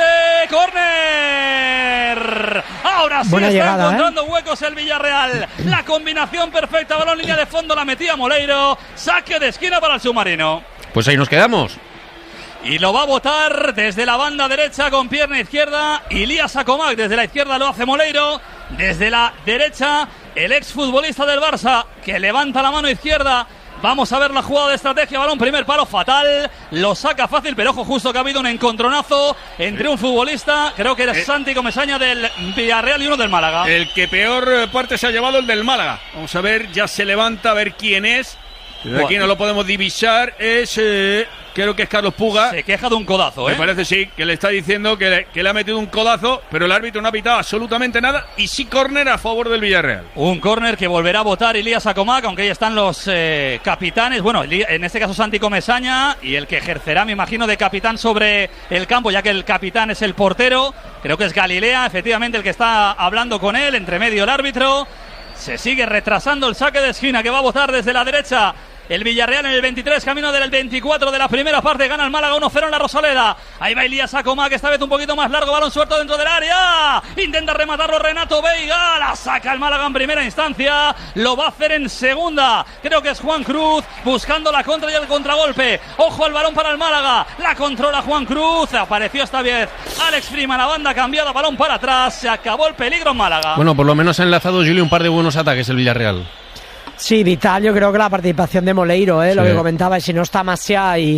córner. Ahora sí
Buena
está
llegada,
encontrando
¿eh?
huecos el Villarreal. La combinación perfecta, balón línea de fondo, la metía Moleiro. Saque de esquina para el submarino.
Pues ahí nos quedamos.
Y lo va a botar desde la banda derecha con pierna izquierda Elías Acomac. Desde la izquierda lo hace Moleiro. Desde la derecha el exfutbolista del Barça, que levanta la mano izquierda. Vamos a ver la jugada de estrategia. Balón, primer palo, fatal. Lo saca fácil, pero ojo, justo que ha habido un encontronazo entre un futbolista, creo que era eh. Santi Comesaña del Villarreal y uno del Málaga.
El que peor parte se ha llevado, el del Málaga. Vamos a ver, ya se levanta, a ver quién es. Desde aquí no lo podemos divisar. Es... Eh... creo que es Carlos Puga.
Se queja de un codazo, ¿eh?
Me parece, sí, que le está diciendo que le, que le ha metido un codazo, pero el árbitro no ha pitado absolutamente nada y sí córner a favor del Villarreal.
Un córner que volverá a votar Ilías Acomac, aunque ahí están los eh, capitanes. Bueno, en este caso Santi Comesaña y el que ejercerá, me imagino, de capitán sobre el campo, ya que el capitán es el portero. Creo que es Galilea, efectivamente, el que está hablando con él, entre medio el árbitro. Se sigue retrasando el saque de esquina que va a votar desde la derecha el Villarreal en el veintitrés, camino del veinticuatro de la primera parte. Gana el Málaga uno cero en la Rosaleda. Ahí va Ilías Acomac, esta vez un poquito más largo, balón suelto dentro del área. Intenta rematarlo Renato Veiga, la saca el Málaga en primera instancia, lo va a hacer en segunda. Creo que es Juan Cruz buscando la contra y el contragolpe. Ojo al balón para el Málaga, la controla Juan Cruz. Apareció esta vez Alex Freeman, la banda cambiada, balón para atrás. Se acabó el peligro en Málaga.
Bueno, por lo menos ha enlazado Julio un par de buenos ataques el Villarreal.
Sí, vital, yo creo que la participación de Moleiro, ¿eh? Sí. Lo que comentaba, si no está Masia y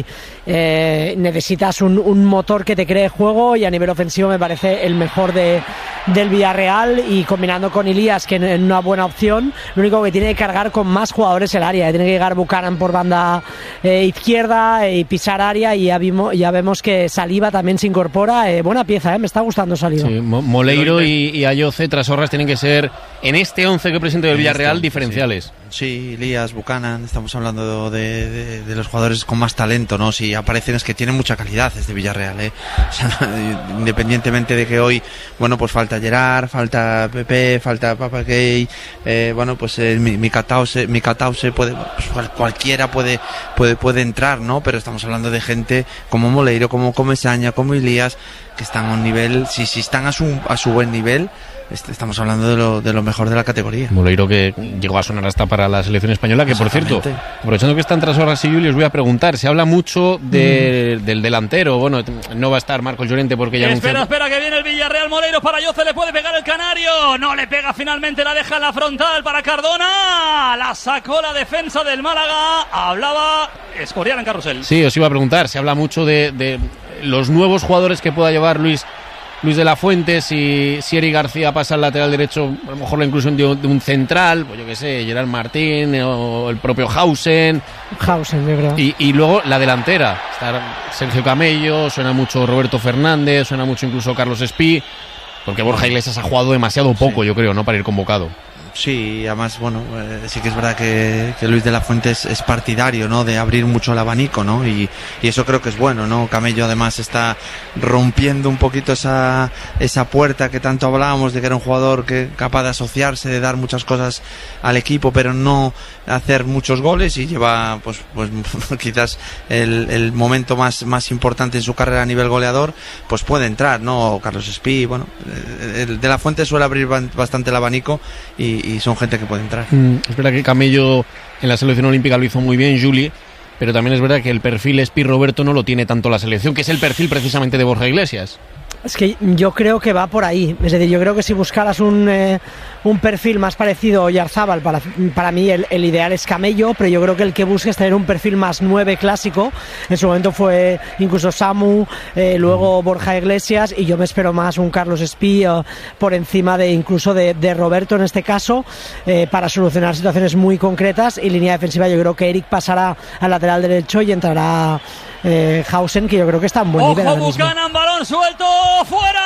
eh, necesitas un, un motor que te cree juego, y a nivel ofensivo me parece el mejor de, del Villarreal, y combinando con Ilías, que es una buena opción. Lo único que tiene que cargar con más jugadores el área, tiene que llegar Buchanan por banda eh, izquierda y pisar área, y ya, vimos, ya vemos que Saliba también se incorpora. Eh, buena pieza, ¿eh? Me está gustando Saliba.
Sí, Moleiro y, y Ayoce, Trasorras, tienen que ser en este once que presenta el Villarreal diferenciales.
Sí. Sí, Ilías, Buchanan, estamos hablando de, de, de los jugadores con más talento, ¿no? Si aparecen es que tienen mucha calidad este Villarreal, ¿eh? O sea, independientemente de que hoy, bueno, pues falta Gerard, falta Pepe, falta Papa Gay, eh, bueno, pues eh, Mikatause, Mikatause puede, pues cualquiera puede, puede, puede entrar, ¿no? Pero estamos hablando de gente como Moleiro, como Comesaña, como Ilías, que están a un nivel, si, si están a su, a su buen nivel, estamos hablando de lo, de lo mejor de la categoría.
Moleiro, que llegó a sonar hasta para la selección española, que por cierto, aprovechando que están tras horas y Julio, os voy a preguntar, se habla mucho de, mm. del delantero. Bueno, no va a estar Marcos Llorente porque ya...
Espera, espera, que viene el Villarreal. Moleiro para Ayoce, le puede pegar el canario, no le pega, finalmente la deja en la frontal para Cardona, la sacó la defensa del Málaga. Hablaba Escorial en carrusel.
Sí, os iba a preguntar, se habla mucho de, de los nuevos jugadores que pueda llevar Luis Luis de la Fuente, si, si Eric García pasa al lateral derecho, a lo mejor la inclusión de, de un central, pues yo qué sé, Gerard Martín o el propio Hausen.
Hausen, yo creo.
Y, y luego la delantera, está Sergio Camello, suena mucho Roberto Fernández, suena mucho incluso Carlos Espí, porque Borja Iglesias ha jugado demasiado poco, sí. yo creo, ¿no? Para ir convocado.
Sí, además, bueno, eh, sí que es verdad que, que Luis de la Fuente es, es partidario, ¿no? De abrir mucho el abanico, ¿no? Y, y eso creo que es bueno, ¿no? Camello además está rompiendo un poquito esa, esa puerta que tanto hablábamos de que era un jugador que capaz de asociarse, de dar muchas cosas al equipo, pero no hacer muchos goles, y lleva, pues, pues quizás el, el momento más, más importante en su carrera a nivel goleador, pues puede entrar, ¿no? Carlos Espí, bueno, el de la Fuente suele abrir bastante el abanico, y y son gente que puede entrar.
Mm, es verdad que Camello en la selección olímpica lo hizo muy bien, Juli, pero también es verdad que el perfil Espí Roberto no lo tiene tanto la selección, que es el perfil precisamente de Borja Iglesias.
Es que yo creo que va por ahí. Es decir, yo creo que si buscaras un, eh, un perfil más parecido a Oyarzábal, para, para mí el, el ideal es Camello, pero yo creo que el que busca es tener un perfil más nueve clásico. En su momento fue incluso Samu, eh, luego Borja Iglesias, y yo me espero más un Carlos Espí eh, por encima de incluso de, de Roberto en este caso, eh, para solucionar situaciones muy concretas. Y línea defensiva, yo creo que Eric pasará al lateral derecho y entrará eh, Hausen, que yo creo que está en buen nivel.
¡Ojo, Buchanan, balón suelto! ¡Fuera!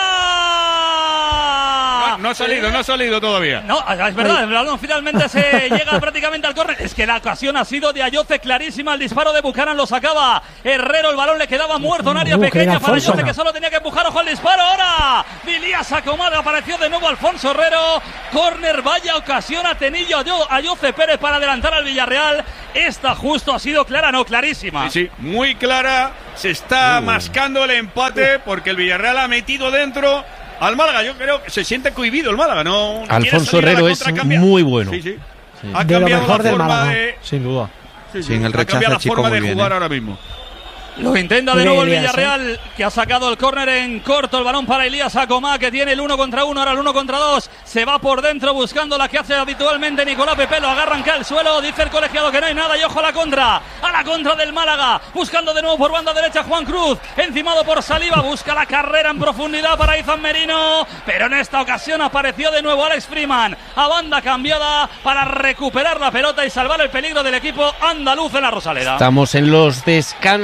No, no ha salido, no ha salido todavía.
No, es verdad, el balón finalmente se llega prácticamente al córner. Es que la ocasión ha sido de Ayoce clarísima, el disparo de Buchanan lo sacaba Herrero, el balón le quedaba muerto en área uh, pequeña para Ayoce, que solo tenía que empujar. Ojo al disparo ahora. Ilías Acomac, apareció de nuevo Alfonso Herrero. Córner, vaya ocasión ha tenido Ayoce Pérez para adelantar al Villarreal. Esta justo ha sido clara, no, clarísima.
Sí, sí, muy clara. Se está uh. mascando el empate porque el Villarreal ha metido dentro al Málaga. Yo creo que se siente cohibido el Málaga, ¿no?
Alfonso Herrero es muy bueno.
Sí, sí.
Sí. Ha de cambiado lo mejor
la forma
del Málaga.
De...
Sin duda.
Sí, sí.
Sin el rechazo,
ha cambiado la
chico,
forma de
bien,
jugar
¿eh?
ahora mismo.
Lo intenta de nuevo el Villarreal, que ha sacado el córner en corto. El balón para Ilías Acomac, que tiene el uno contra uno, ahora el uno contra dos. Se va por dentro buscando la que hace habitualmente Nicolás Pepe. Lo agarran acá al suelo. Dice el colegiado que no hay nada. Y ojo a la contra. A la contra del Málaga. Buscando de nuevo por banda derecha Juan Cruz. Encimado por Saliba. Busca la carrera en profundidad para Izan Merino. Pero en esta ocasión apareció de nuevo Alex Freeman. A banda cambiada para recuperar la pelota y salvar el peligro del equipo andaluz en la Rosaleda.
Estamos en los descansos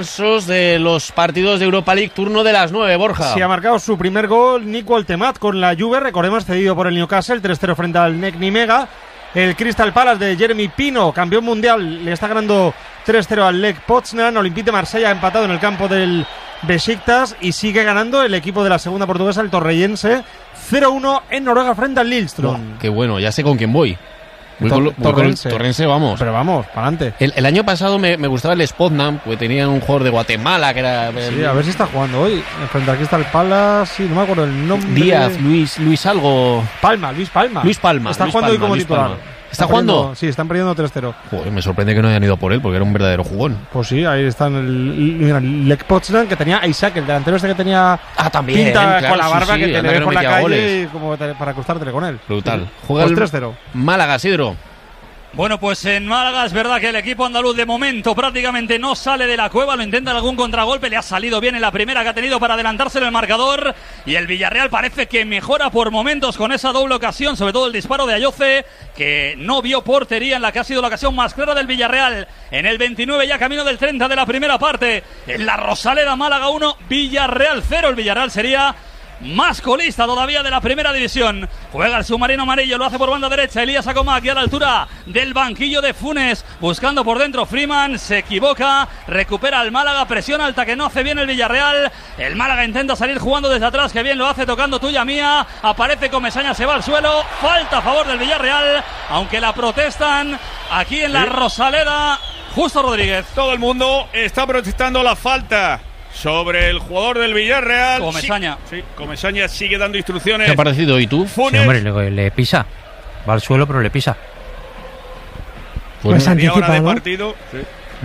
hablamos de los partidos de Europa League, turno de las nueve, Borja.
Sí, ha marcado su primer gol Nico Altemat con la Juve, recordemos, cedido por el Newcastle, tres cero frente al Nek Nimega. El Crystal Palace de Jeremy Pino, campeón mundial, le está ganando tres cero al Lech Poznan. Olympique de Marsella ha empatado en el campo del Besiktas y sigue ganando el equipo de la segunda portuguesa, el Torreyense, cero uno en Noruega frente al Lillestrøm.
No, qué bueno, ya sé con quién voy. Voy con, voy Torrense. con Torrense, vamos.
Pero vamos, para adelante.
El, el año pasado me, me gustaba el Spotnam, porque tenían un jugador de Guatemala que era...
Sí,
el,
a ver si está jugando hoy. Frente aquí está el Palace, sí, no me acuerdo el nombre.
Díaz, Luis, Luis algo...
Palma, Luis Palma.
Luis Palma.
Está
Luis
jugando
Palma,
hoy como
Luis
titular.
Palma. ¿Está, ¿Está jugando?
Sí, están perdiendo tres cero.
Joder, me sorprende que no hayan ido por él, porque era un verdadero jugón.
Pues sí, ahí están el, el Lech Poznan, que tenía a Isaac, el delantero este que tenía
ah, también,
pinta
claro,
con la barba,
sí, sí,
que te le ves por la calle
goles.
como para acostártele con él.
Brutal.
Sí.
Juega
pues
el
tres cero.
Málaga, Sidro.
Bueno, pues en Málaga es verdad que el equipo andaluz de momento prácticamente no sale de la cueva, lo intenta en algún contragolpe, le ha salido bien en la primera que ha tenido para adelantarse en el marcador, y el Villarreal parece que mejora por momentos con esa doble ocasión, sobre todo el disparo de Ayoce, que no vio portería en la que ha sido la ocasión más clara del Villarreal. En el veintinueve, ya camino del treinta de la primera parte, en la Rosaleda, Málaga uno, Villarreal cero. El Villarreal sería más colista todavía de la primera división. Juega el submarino amarillo, lo hace por banda derecha Elías Acomac, y a la altura del banquillo de Funes, buscando por dentro Freeman, se equivoca, recupera el Málaga, presión alta que no hace bien el Villarreal. El Málaga intenta salir jugando desde atrás, que bien lo hace, tocando tuya mía, aparece Comesaña, se va al suelo, falta a favor del Villarreal, aunque la protestan aquí en la ¿Sí? Rosaleda. Justo Rodríguez.
Todo el mundo está protestando la falta sobre el jugador del Villarreal.
Comesaña.
Sí, sí, Comesaña sigue dando instrucciones.
¿Qué ha parecido? ¿Y tú?
Funes. Sí, hombre, le, le pisa. Va al suelo, pero le pisa.
Pues, pues anticipa, de ¿no? partido. Sí.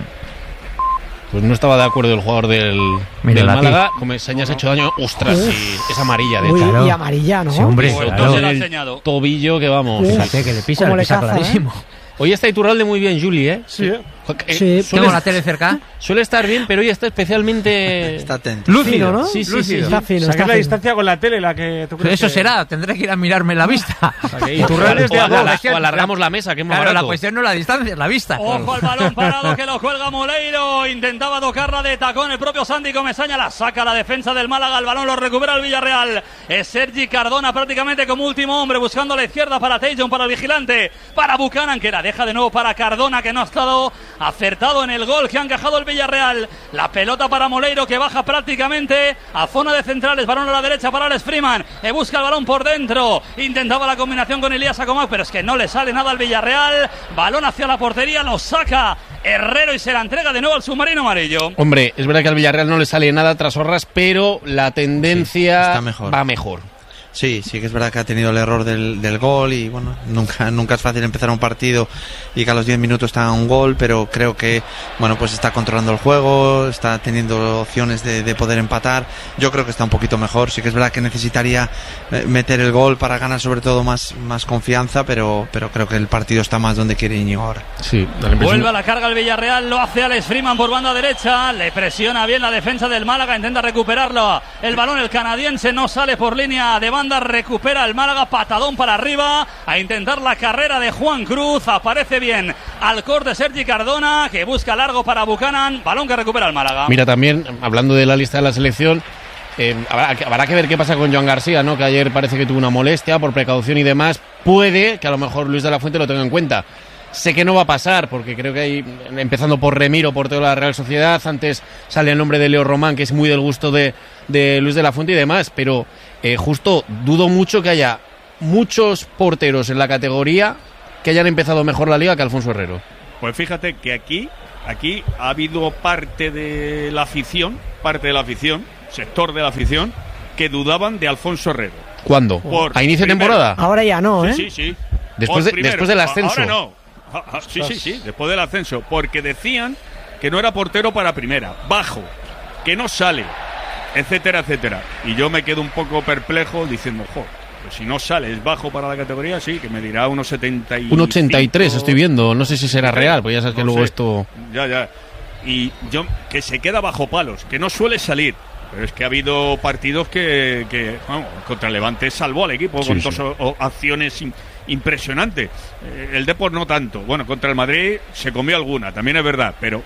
Pues no estaba de acuerdo el jugador del, del Málaga. Comesaña se ha hecho daño. Ostras, sí, es amarilla, de
Uy,
claro.
Y amarilla, ¿no?
Sí, hombre,
pues
claro.
se la ha enseñado.
Tobillo que vamos.
Fíjate que le pisa, le pisa caza, clarísimo. ¿Eh?
Hoy está Iturralde muy bien, Julie, ¿eh?
Sí.
Eh,
sí, suele, tengo la tele cerca.
Suele estar bien, pero hoy está especialmente...
Está atento.
Lúcido, ¿no?
Sí, sí,
Lúcido.
sí.
Está fino. Saca la distancia con la tele, la que tú crees
Eso
que...
será, tendré que ir a mirarme la vista.
Y tu real es de
o, ala, o alargamos la mesa, que es más
claro,
barato.
La cuestión no es la distancia, es la vista.
Ojo
claro.
al balón parado que lo cuelga Moleiro. Intentaba tocarla de tacón el propio Santi Comesaña. La saca la defensa del Málaga. El balón lo recupera el Villarreal. Es Sergi Cardona prácticamente como último hombre, buscando a la izquierda para Tajon, para el vigilante, para Buchanan, que la deja de nuevo para Cardona, que no ha estado acertado en el gol que ha encajado el Villarreal. La pelota para Moleiro, que baja prácticamente a zona de centrales. Balón a la derecha para Alex Freeman. E busca el balón por dentro. Intentaba la combinación con Elías Acomac, pero es que no le sale nada al Villarreal. Balón hacia la portería, lo saca Herrero y se la entrega de nuevo al submarino amarillo.
Hombre, es verdad que al Villarreal no le sale nada tras Horras, pero la tendencia
sí, está mejor.
va mejor.
Sí, sí que es verdad que ha tenido el error del, del gol y bueno, nunca nunca es fácil empezar un partido y que a los diez minutos está un gol, pero creo que bueno, pues está controlando el juego, está teniendo opciones de, de poder empatar. Yo creo que está un poquito mejor. Sí que es verdad que necesitaría meter el gol para ganar sobre todo más, más confianza, pero, pero creo que el partido está más donde quiere Íñigo ahora.
Sí,
vuelve a la carga el Villarreal, lo hace Alex Freeman por banda derecha, le presiona bien la defensa del Málaga, intenta recuperarlo. El balón, el canadiense, no sale por línea de banda, recupera el Málaga, patadón para arriba, a intentar la carrera de Juan Cruz, aparece bien al corte Sergi Cardona, que busca largo para Buchanan, balón que recupera el Málaga.
Mira, también, hablando de la lista de la selección, eh, habrá, habrá que ver qué pasa con Joan García, ¿no? Que ayer parece que tuvo una molestia por precaución y demás, puede que a lo mejor Luis de la Fuente lo tenga en cuenta. Sé que no va a pasar, porque creo que hay, empezando por Remiro, portero de la Real Sociedad, antes sale el nombre de Leo Román, que es muy del gusto de, de Luis de la Fuente y demás, pero eh, justo dudo mucho que haya muchos porteros en la categoría que hayan empezado mejor la liga que Alfonso Herrero.
Pues fíjate que aquí, aquí ha habido parte de la afición, parte de la afición, sector de la afición, que dudaban de Alfonso Herrero.
¿Cuándo?
Por
¿A inicio de temporada?
Ahora ya no, ¿eh?
Sí, sí, sí.
Después, de, después del ascenso.
Ahora no. Ah, ah, sí, sí, sí, después del ascenso, porque decían que no era portero para primera, bajo, que no sale, etcétera, etcétera. Y yo me quedo un poco perplejo diciendo, jo, pues si no sale, es bajo para la categoría, sí, que me dirá unos setenta y cinco.
Un ochenta y tres estoy viendo, no sé si será real, pues ya sabes que
no
luego
sé.
esto...
Ya, ya. Y yo, que se queda bajo palos, que no suele salir. Pero es que ha habido partidos que, que bueno, contra el Levante salvó al equipo, sí, con sí. dos o, o, acciones in, impresionantes. Eh, el Depor no tanto. Bueno, contra el Madrid se comió alguna, también es verdad, pero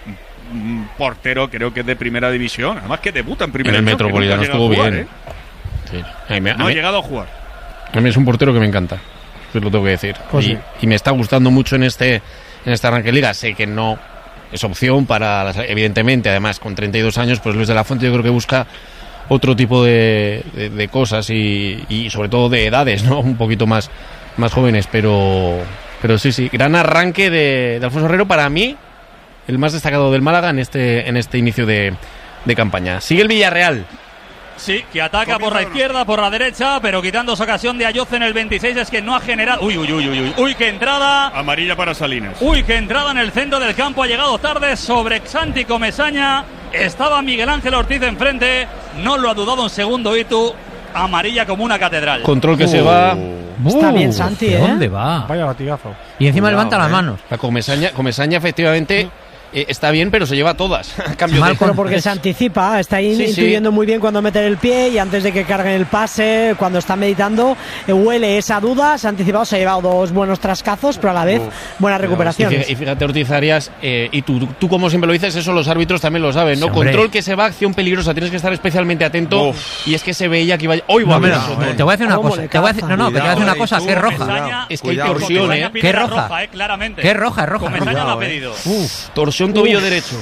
un portero, creo que es de primera división, además que debuta en primera
en el
división.
Metropolitano estuvo
jugar,
bien.
¿eh?
Sí. A mí, a
no
mí,
ha llegado a jugar.
A mí es un portero que me encanta, eso lo tengo que decir.
Pues
y,
sí.
y me está gustando mucho en este en este arranque de liga. Sé que no es opción para, las, evidentemente, además con treinta y dos años, pues Luis de la Fuente yo creo que busca otro tipo de, de, de cosas y, y sobre todo de edades, ¿no? Un poquito más, más jóvenes, pero pero sí, sí, gran arranque de, de Alfonso Herrero, para mí el más destacado del Málaga en este en este inicio de, de campaña. Sigue el Villarreal.
Sí, que ataca por la izquierda, por la derecha, pero quitando esa ocasión de Ayoce en el veintiséis, es que no ha generado... Uy, uy, uy, uy, uy, uy, qué entrada.
Amarilla para Salinas.
Uy, qué entrada en el centro del campo, ha llegado tarde sobre Santi Comesaña. Estaba Miguel Ángel Ortiz enfrente, no lo ha dudado un segundo Itu. Amarilla como una catedral.
Control que
uh,
se va.
Está bien Santi, ¿eh?
¿Dónde va?
Vaya latigazo.
Y encima
Cuidado,
levanta
eh.
las manos.
La Comesaña, Comesaña efectivamente eh, está bien, pero se lleva todas. Cambio
Mal,
de...
pero porque se anticipa, está in-
Sí, sí.
intuyendo muy bien cuando mete el pie y antes de que carguen el pase, cuando está meditando, eh, huele esa duda, se ha anticipado, se ha llevado dos buenos trascazos, pero a la vez buenas
Y
recuperaciones.
fíjate, y fíjate, Ortiz Arias, eh, y tú, tú, tú como siempre lo dices, eso los árbitros también lo saben, ¿no?
Sí, hombre.
Control que se va, acción peligrosa, tienes que estar especialmente atento.
Uf.
Y es que se veía que iba... ¡Hoy va
No,
a ver
mira,
eso,
te voy a decir una
¿Cómo
cosa.
le
Te voy a decir, no, no, que te voy a decir una
Cuidado,
cosa,
tú,
que es roja.
Comesaña,
Es que hay
Cuidado,
torsión,
Comesaña
¿eh?
pide
¿Qué
la
roja?
roja, eh, claramente.
¿Qué roja, es roja?
Comesaña
Cuidado,
la ha
eh.
pedido.
Uf,
Torsión tobillo derecho.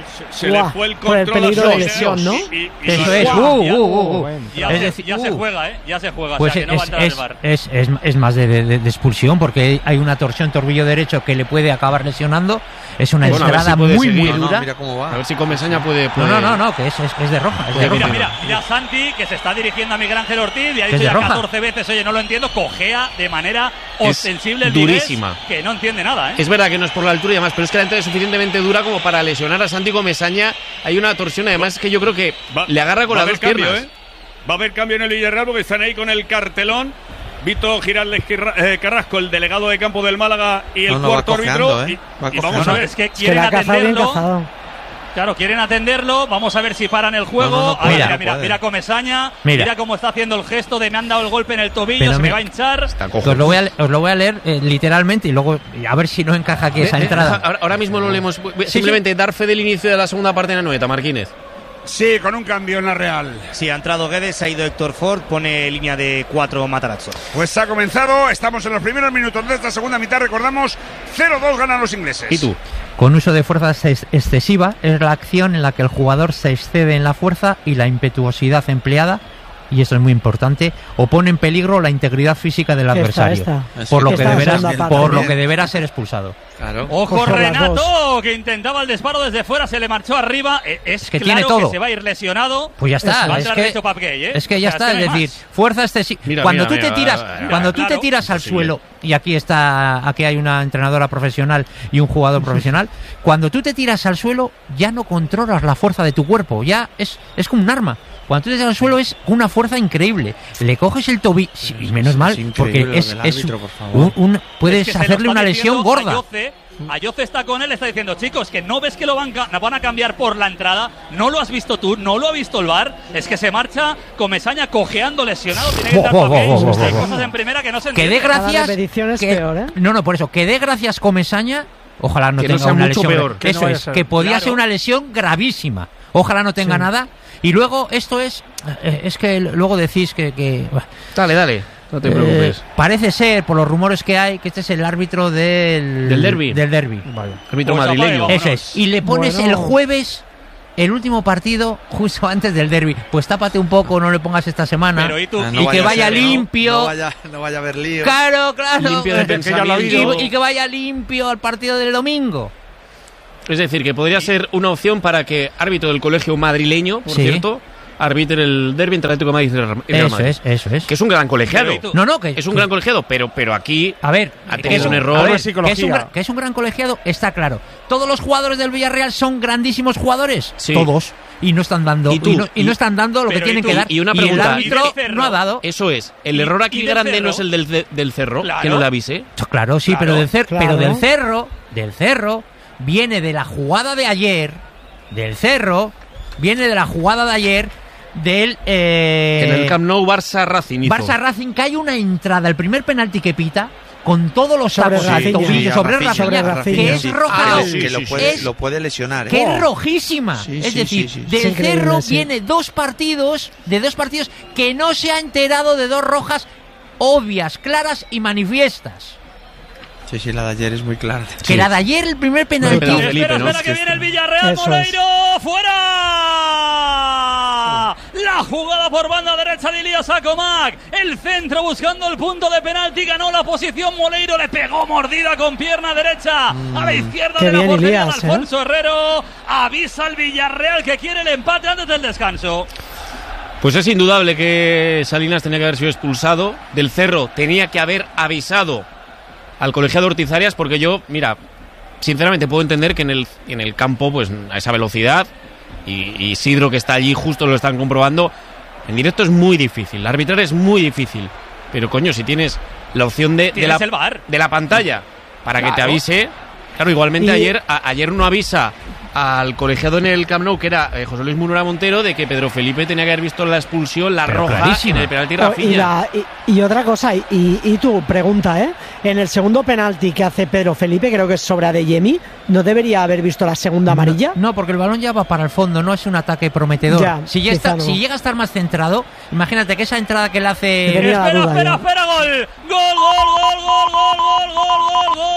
Se
Guau,
le fue el
por el
control
peligro
a
de
Soler,
lesión, ¿no?
y- y- y
eso
lo-
es.
Guau,
Uh,
ya-
uh, uh, uh.
Ya,
Es
se,
decir,
ya se
uh.
juega, ¿eh? Ya se juega,
Pues
o sea que no va a
es,
entrar
es,
el V A R.
es, es, es más de, de, de expulsión, porque hay una torsión tobillo derecho que le puede acabar lesionando. Es una
Bueno, a ver
entrada
si puede
muy,
seguir.
muy
No, no,
dura.
mira cómo va.
A ver si Comesaña puede...
No,
puede-
no, no, no, que es, es, es de roja. Es de
Mira,
Mira,
roja.
mira, mira Santi, que se está dirigiendo a Miguel Ángel Ortiz y ha
¿Es
dicho
de
ya
roja?
catorce veces, oye, no lo entiendo, cojea de manera
Es
ostensible el
durísima.
Vigués, que no entiende nada, ¿eh?
Es verdad que no es por la altura y demás, pero es que la entrada es suficientemente dura como para lesionar a Santi Comesaña. Hay una torsión, además, que yo creo que
Va-
le agarra con
va a
las
haber
dos
cambio,
piernas.
¿eh? Va a haber cambio en el Villarreal porque están ahí con el cartelón. Vito Giraldes Quirra- eh, Carrasco, el delegado de campo del Málaga y el
No, no, va
cuarto árbitro.
cojeando, ¿eh?
Y-
Va
y, vamos
cojeando.
a
No,
ver.
es que
Es que
quieren
la ha cazado bien
atenderlo.
cazado.
Claro, quieren atenderlo. Vamos a ver si paran el juego.
No, no, no
A ver,
puede,
mira,
no
mira,
puede.
mira Comesaña. Mira.
Mira.
cómo está haciendo el gesto de me han dado el golpe en el tobillo,
Pero
se me
mira,
va a hinchar.
Está
Que
cojo.
Os lo voy a, le- os lo voy a leer eh, literalmente y luego y a ver si no encaja aquí esa
Eh, eh,
entrada.
Ahora, ahora mismo lo leemos. Simplemente dar fe del inicio de la segunda parte de la Noeta, Marquínez.
Sí, con un cambio en la Real.
Sí, ha entrado Guedes, ha ido Héctor Ford, pone línea de cuatro Matarazzo.
Pues ha comenzado, estamos en los primeros minutos de esta segunda mitad, recordamos, cero dos ganan los ingleses.
¿Y tú?
Con uso de fuerza ex- excesiva es la acción en la que el jugador se excede en la fuerza y la impetuosidad empleada, y esto es muy importante, o pone en peligro la integridad física del
Que esta,
adversario,
esta.
por lo
Que
que
está en
deberá
segunda parte.
por lo
Bien.
que deberá ser expulsado.
Claro.
Ojo
Pues son las
Renato,
dos.
que intentaba el disparo desde fuera, se le marchó arriba. Eh, Es,
Es que
claro
tiene todo.
que se va a ir lesionado.
Pues ya está,
Va a
es
entrar
que,
derecho Pap Gay, ¿eh?
es que ya
O sea,
está,
no
es
hay
decir,
más.
fuerza excesiva.
Mira,
Cuando
mira,
tú te
mira,
tiras,
mira, mira.
cuando tú
Claro,
te tiras al
imposible.
suelo, y aquí está, aquí hay una entrenadora profesional y un jugador profesional, cuando tú te tiras al suelo ya no controlas la fuerza de tu cuerpo, ya es, es como un arma. Cuando tú te tiras al suelo es una fuerza increíble. Le coges el tobillo, sí, y menos mal,
increíble
porque
lo
es,
del
es
árbitro, por favor.
un, un- puedes
Es que se lo
hacerle
está
una lesión
diciendo
gorda.
Ayoce, Ayoce está con él, está diciendo, chicos, que no ves que lo van, ca- van a cambiar por la entrada, no lo has visto tú, no lo ha visto el V A R, es que se marcha Comesaña cojeando, lesionado, tiene que
Bo,
entrar
bo,
Pap Gay.
bo, bo, bo,
Hay
bo.
cosas en primera que no se
Que dé
entienden.
Cada
gracias.
repetición es
que-
peor, ¿eh?
No, no, por eso, que dé gracias Comesaña. Ojalá no
Que no
tenga
sea
una
mucho
lesión.
peor.
Que no
Eso
vaya a
es,
ser.
que podía
Claro.
ser una lesión gravísima. Ojalá no tenga
Sí.
nada. Y luego, esto es. eh, Es que luego decís que. que bah,
Dale, dale. No te
eh,
preocupes.
parece ser, por los rumores que hay, que este es el árbitro del.
Del derbi.
Del derbi.
Vaya.
Árbitro
Pues
madrileño.
apague,
Eso es. Y le pones
Bueno.
el jueves. El último partido justo antes del derby. Pues tápate un poco, no le pongas esta semana.
Pero y tú,
Ah,
y que
a
vaya
ser, ¿no?
limpio.
No vaya, no vaya a haber lío.
Claro, claro.
Limpio de
Que ya lo ha
pensamiento.
habido.
y, y que vaya limpio al partido del domingo.
Es decir, que podría ser una opción para que árbitro del colegio madrileño, por
Sí.
cierto, arbitre el derbi entre Atlético de Madrid y Real Real
Eso
Madrid.
es, eso es.
Que es un gran colegiado.
Pero ¿y tú?
No, no, que
Es un gran colegiado, pero, pero aquí
A ver,
ha
que
tenido
es
un
un-
error.
a ver,
Algo de
que es, un
psicología.
gran, que es un gran colegiado, está claro. Todos los jugadores del Villarreal son grandísimos jugadores.
Sí.
Todos. Y no están dando,
¿Y
y,
tú?
no, y no están dando lo
Pero
que
¿y
tienen
tú?
que dar.
Y una
el
pregunta.
árbitro
¿Y del Cerro?
no ha dado.
Eso es. El
Y-
error
y
aquí
del
grande
Cerro.
no es el del, ce- del cerro,
Claro.
que no le avise.
Claro, sí,
Claro,
pero, del cer-
claro.
pero del cerro, del cerro, viene de la jugada de ayer, del cerro, viene de la jugada de ayer, del eh,
En el Camp Nou Barça Racing hizo.
Barça Racing, que hay una entrada, el primer penalti que pita, con todos los
Sobre
tacos
Rafinha.
del tobillo,
Sí,
sobre
Rafinha,
Rafinha,
Rafinha,
que es
sí.
roja.
Ah,
no,
sí, que lo puede,
es-
lo puede lesionar. ¿eh?
que es rojísima.
Sí,
es
sí,
decir,
sí, sí.
del
Es increíble,
Cerro
sí.
viene dos partidos, de dos partidos que no se ha enterado de dos rojas obvias, claras y manifiestas.
Sí, sí, la de ayer es muy clara.
Que la de ayer, el primer penalti.
Pero
Espera,
Felipe, ¿no?
espera, que viene el Villarreal,
Eso
Moleiro, fuera. La jugada por banda derecha de Ilías Acomac. El centro buscando el punto de penalti, ganó la posición Moleiro, le pegó mordida con pierna derecha a la izquierda
Qué
de la
bien,
portería de
Ilías, ¿eh?
Alfonso Herrero. Avisa al Villarreal que quiere el empate antes del descanso.
Pues es indudable que Salinas tenía que haber sido expulsado. Del Cerro tenía que haber avisado al colegiado Ortiz Arias, porque yo, mira, sinceramente puedo entender que en el, en el campo, pues a esa velocidad, y, y Isidro que está allí justo lo están comprobando, en directo es muy difícil, arbitrar es muy difícil, pero coño, si tienes la opción de, de,
Tienes
la,
el V A R.
de la pantalla para
Claro.
que te avise, claro, igualmente
Y-
ayer a- ayer no avisa al colegiado en el Camp Nou, que era eh, José Luis Munera Montero, de que Pedro Felipe tenía que haber visto la expulsión, la
Pero
roja,
clarísima.
en el penalti
Oh, y,
Rafinha.
la- y- y otra cosa, y, y, y tú, pregunta, ¿eh? En el segundo penalti que hace Pedro Felipe, creo que es sobre Adeyemi, ¿no debería haber visto la segunda amarilla?
No, porque el balón ya va para el fondo, no es un ataque prometedor.
Ya,
si, ya
quizá
está,
no.
si llega a estar más centrado, imagínate que esa entrada que le hace...
Tenía la
Espera,
duda,
espera,
ya.
espera, gol. Gol, gol, gol, gol, gol, gol, gol, gol,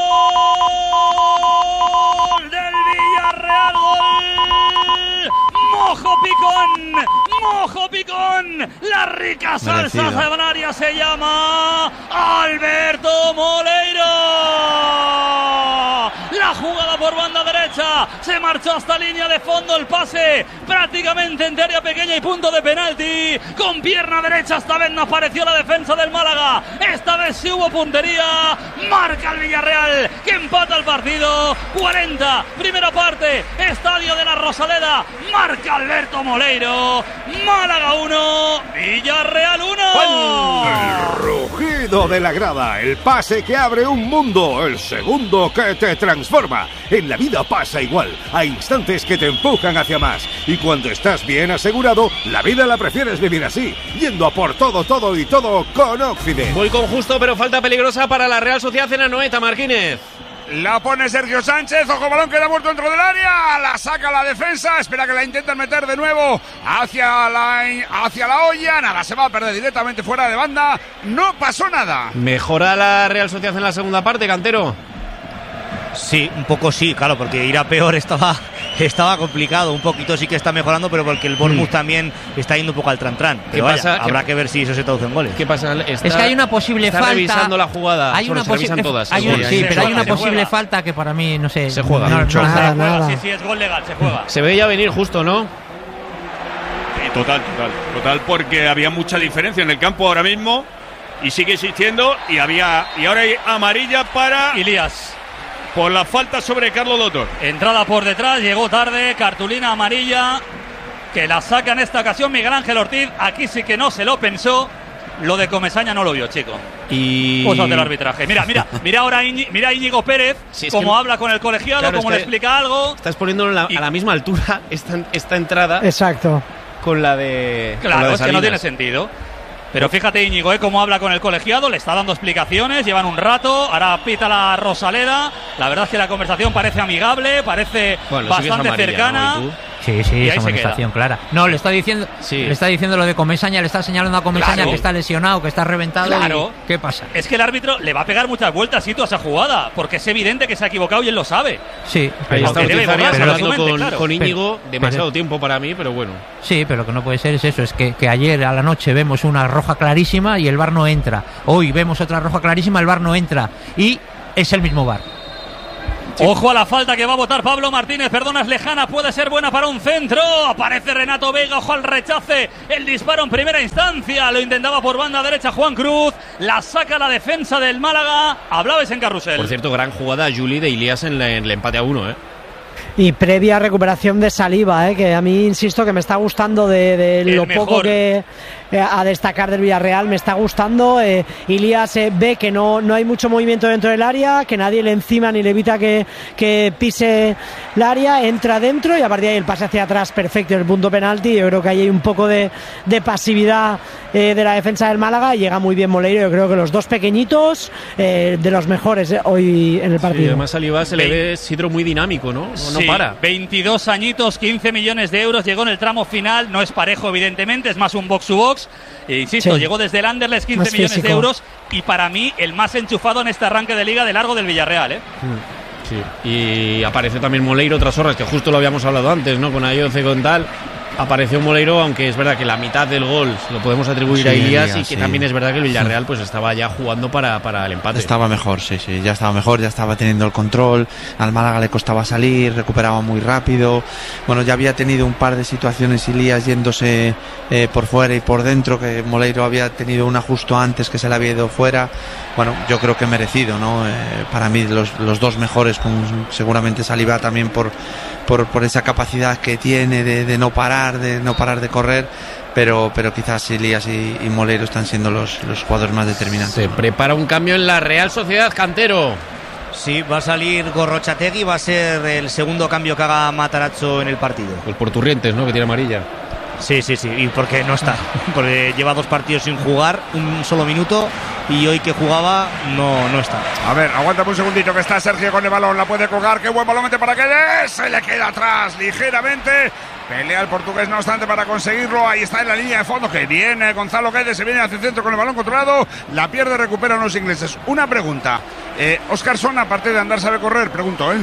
gol del Villarreal, gol. Mojo Picón, Mojo Picón, la rica salsa
Merecido.
sabanaria se llama Alberto Moleiro. La jugada por banda derecha, se marchó hasta línea de fondo, el pase prácticamente en área pequeña y punto de penalti. Con pierna derecha esta vez no apareció la defensa del Málaga, esta vez sí hubo puntería. Marca el Villarreal, que empata el partido. cuarenta, primera parte, Estadio de la Rosaleda. Marca Alberto Moleiro. Málaga uno, Villarreal uno.
El rugido de la grada, el pase que abre un mundo, el segundo que te transforma. En la vida pasa igual, hay instantes que te empujan hacia más. Y cuando estás bien asegurado, la vida la prefieres vivir así, yendo a por todo, todo y todo con Occident.
Voy con justo, pero falta peligrosa para la Real Sociedad en Anoeta, Marquínez.
La pone Sergio Sánchez, ojo, balón queda muerto dentro del área, la saca la defensa, espera que la intenten meter de nuevo hacia la, hacia la olla, nada, se va a perder directamente fuera de banda, no pasó nada.
¿Mejora la Real Sociedad en la segunda parte, Cantero?
Sí, un poco sí, claro, porque ir a peor estaba, estaba complicado. Un poquito sí que está mejorando, pero porque el Bournemouth
Mm.
también está yendo un poco al tran-tran.
¿Qué
Pero vaya,
pasa?
habrá
¿Qué-
que ver si eso se traduce en goles.
¿Qué pasa? Está,
Es que hay una posible
está
falta.
revisando la jugada.
Hay
Bueno,
una
se revisan
posible
todas.
hay
sí,
un-
sí,
sí,
se
pero hay
juega,
una
se
posible
juega.
falta que para mí, no sé.
Se juega.
No, no,
Mucho.
no,
Nada,
Se juega,
nada.
sí, sí, es gol legal, se juega.
Se veía venir justo, ¿no?
Sí, total, total, total, porque había mucha diferencia en el campo ahora mismo y sigue existiendo y había y ahora hay amarilla para
Ilías.
por la falta sobre Carlos Lotor.
Entrada por detrás, llegó tarde, cartulina amarilla, que la saca en esta ocasión Miguel Ángel Ortiz. Aquí sí que no se lo pensó. Lo de Comesaña no lo vio, chico.
Y...
Cosas del arbitraje. Mira, mira, mira ahora Iñi- mira a Íñigo Pérez,
Sí, es
cómo
que-
habla con el colegiado,
Claro,
cómo
es
le
que-
explica algo.
Estás poniéndolo en la-
Y-
a la misma altura esta, esta entrada
Exacto.
con la de con la
Claro,
de
es que no
Salinas.
tiene sentido. Pero fíjate Íñigo, ¿eh? Cómo habla con el colegiado, le está dando explicaciones, llevan un rato, ahora pita la Rosaleda. La verdad es que la conversación parece amigable, parece
Bueno, sí que es
bastante
amarilla,
cercana.
¿no? ¿Y tú?
Sí, sí,
Y ahí
esa
se
amonestación clara. No, le está diciendo,
Sí.
le está diciendo lo de Comesaña, le está señalando a Comesaña
Claro.
que está lesionado, que está reventado.
Claro.
y- ¿Qué pasa?
Es que el árbitro le va a pegar muchas vueltas Sito, a esa jugada, porque es evidente que se ha equivocado y él lo sabe.
Sí,
Ahí
pero,
está
Aunque debe
Ortiz Arias
borrarse,
hablando
lógicamente,
con,
claro.
con Íñigo,
Pero-
demasiado
pero-
tiempo para mí, pero bueno.
sí, pero lo que no puede ser es eso, es que, que ayer a la noche vemos una roja clarísima y el V A R no entra. Hoy vemos otra roja clarísima, el V A R no entra. Y es el mismo V A R.
Ojo a la falta que va a votar Pablo Martínez, perdona, es lejana, puede ser buena para un centro. Aparece Renato Vega, ojo al rechace, el disparo en primera instancia, lo intentaba por banda derecha Juan Cruz, la saca la defensa del Málaga. Hablabais en carrusel.
Por cierto, gran jugada Juli de Ilías en, la- en el empate a uno, ¿eh?
Y previa recuperación de Saliba, ¿eh? Que a mí, insisto, que me está gustando de, de lo
mejor.
poco que eh, a destacar del Villarreal, me está gustando. Eh, Ilías eh, ve que no, no hay mucho movimiento dentro del área, que nadie le encima ni le evita que, que pise el área, entra dentro y a partir de ahí el pase hacia atrás perfecto en el punto penalti. Yo creo que ahí hay un poco de, de pasividad eh, de la defensa del Málaga y llega muy bien Moleiro. Yo creo que los dos pequeñitos, eh, de los mejores eh, hoy en el partido.
Sí, además Saliba se le ve Sidro muy dinámico, ¿no? No,
Sí,
no para.
veintidós añitos, quince millones de euros, llegó en el tramo final, no es parejo evidentemente, es más un box to box, e insisto,
Sí.
llegó desde el Anderlecht, quince
Más
millones
físico.
de euros y para mí el más enchufado en este arranque de liga de largo del Villarreal, ¿eh?
Sí. Y apareció también Moleiro otras horas, que justo lo habíamos hablado antes, ¿no? Con Ayoce, con tal. Apareció Moleiro, aunque es verdad que la mitad del gol se lo podemos atribuir
Sí,
a Ilías
Ilías,
y que
sí.
también es verdad que el Villarreal pues estaba ya jugando para, para el empate.
Estaba mejor, sí, sí, ya estaba mejor, ya estaba teniendo el control. Al Málaga le costaba salir, recuperaba muy rápido. Bueno, ya había tenido un par de situaciones Ilías yéndose eh, por fuera y por dentro, que Moleiro había tenido una justo antes que se le había ido fuera. Bueno, yo creo que merecido, ¿no? Eh, para mí los, los dos mejores, con seguramente Saliba también por, por, por esa capacidad que tiene de, de no parar, de no parar de correr. Pero, pero quizás Ilías y, y Moleiro están siendo los, los jugadores más determinantes.
Se prepara un cambio en la Real Sociedad, Cantero.
Sí, va a salir Gorrochategui, va a ser el segundo cambio que haga Matarazzo en el partido.
Pues por Turrientes, ¿no? Que tiene amarilla.
Sí, sí, sí, y porque no está, porque lleva dos partidos sin jugar, un solo minuto, y hoy que jugaba no, no está.
A ver, aguántame un segundito que está Sergio con el balón, la puede colgar, qué buen balón mete para que se le queda atrás ligeramente. Pelea el portugués, no obstante, para conseguirlo. Ahí está en la línea de fondo. Que viene Gonzalo Guedes, se viene hacia el centro con el balón controlado. La pierde, recuperan los ingleses. Una pregunta. Eh, Óscarson, aparte de andar, sabe correr, pregunto, ¿eh?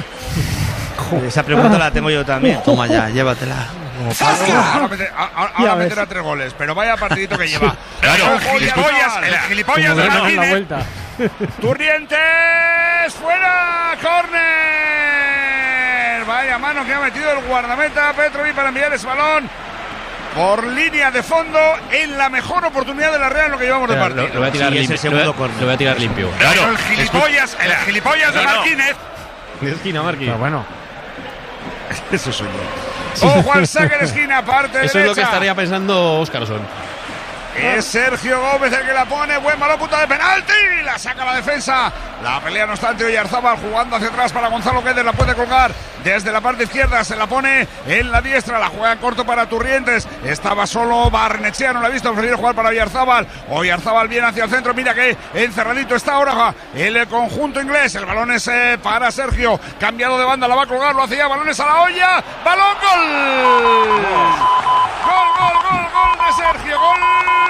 Esa pregunta la tengo yo también.
Toma ya, llévatela.
Ahora, meter, ahora, ahora meterá tres goles, pero vaya partidito que lleva.
Claro,
el gilipollas, el gilipollas de Martínez. Turrientes, fuera, córner. Vaya mano que ha metido el guardameta Petrovic para enviar ese balón por línea de fondo en la mejor oportunidad de la Real en lo que llevamos de
Pero,
partido.
lo, lo voy a tirar
Sí,
limpio.
ese segundo
lo, voy a,
córner.
lo voy a tirar limpio.
Claro,
el gilipollas, el gilipollas de
No, no.
Martínez.
De esquina, Marqui.
Pero bueno,
Eso soy yo. Ojo al saque de esquina, parte
Eso
derecha.
es lo que estaría pensando Óscarson.
Es Sergio Gómez el que la pone. Buen balón, punto de penalti. La saca la defensa. La pelea, no obstante, Oyarzábal jugando hacia atrás para Gonzalo Guedes. La puede colgar desde la parte izquierda. Se la pone en la diestra. La juega en corto para Turrientes. Estaba solo Barnechea. No la ha visto. Prefiere jugar para Oyarzábal. Oyarzábal viene hacia el centro. Mira que encerradito está ahora el conjunto inglés. El balón es eh, para Sergio. Cambiado de banda. La va a colgar. Lo hacía. Balones a la olla. Balón, gol. Gol, gol, gol, gol de Sergio. Gol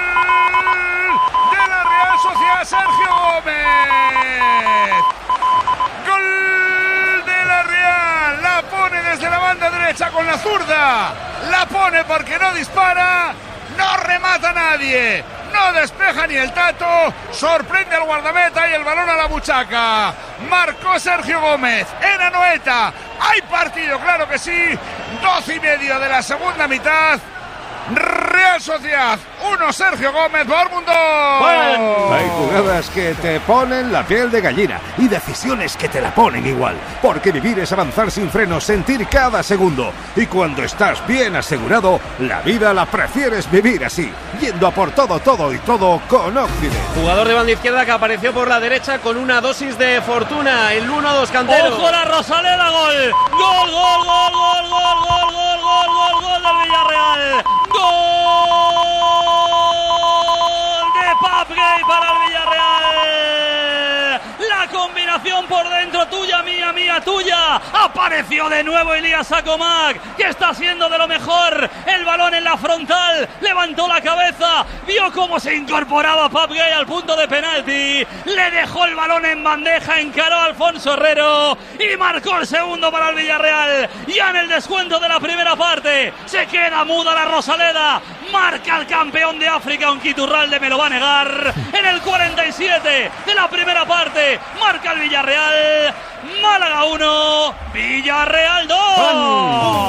de la Real Sociedad, Sergio Gómez. Gol de la Real. La pone desde la banda derecha con la zurda. La pone porque no dispara. No remata nadie. No despeja ni el tato. Sorprende al guardameta y el balón a la buchaca. Marcó Sergio Gómez en Anoeta. Hay partido, claro que sí. Doce y medio de la segunda mitad. Real Sociedad uno, Sergio Gómez, Dortmund dos.
Hay jugadas que te ponen la piel de gallina y decisiones que te la ponen igual. Porque vivir es avanzar sin frenos, sentir cada segundo. Y cuando estás bien asegurado, la vida la prefieres vivir así, yendo a por todo, todo y todo con Occident.
Jugador de banda izquierda que apareció por la derecha con una dosis de fortuna. El uno dos, Cantero.
¡Ojo la Rosaleda! ¡Gol! ¡Gol, gol, gol, gol, gol, gol, gol, gol, gol, gol del Villarreal! ¡Gol de Pape Gueye para el Villarreal! La combinación por dentro, tuya, mía, mía, tuya. Apareció de nuevo Elías Acomac, que está siendo de lo mejor. El balón en la frontal, levantó la cabeza, vio cómo se incorporaba Pape Gueye al punto de penalti, le dejó el balón en bandeja, encaró a Alfonso Herrero y marcó el segundo para el Villarreal. Ya en el descuento de la primera parte, se queda muda la Rosaleda, marca el campeón de África, aunque Iturralde me lo va a negar. En el cuarenta y siete de la primera parte, marca el Villarreal. Málaga uno, Villarreal dos.
Está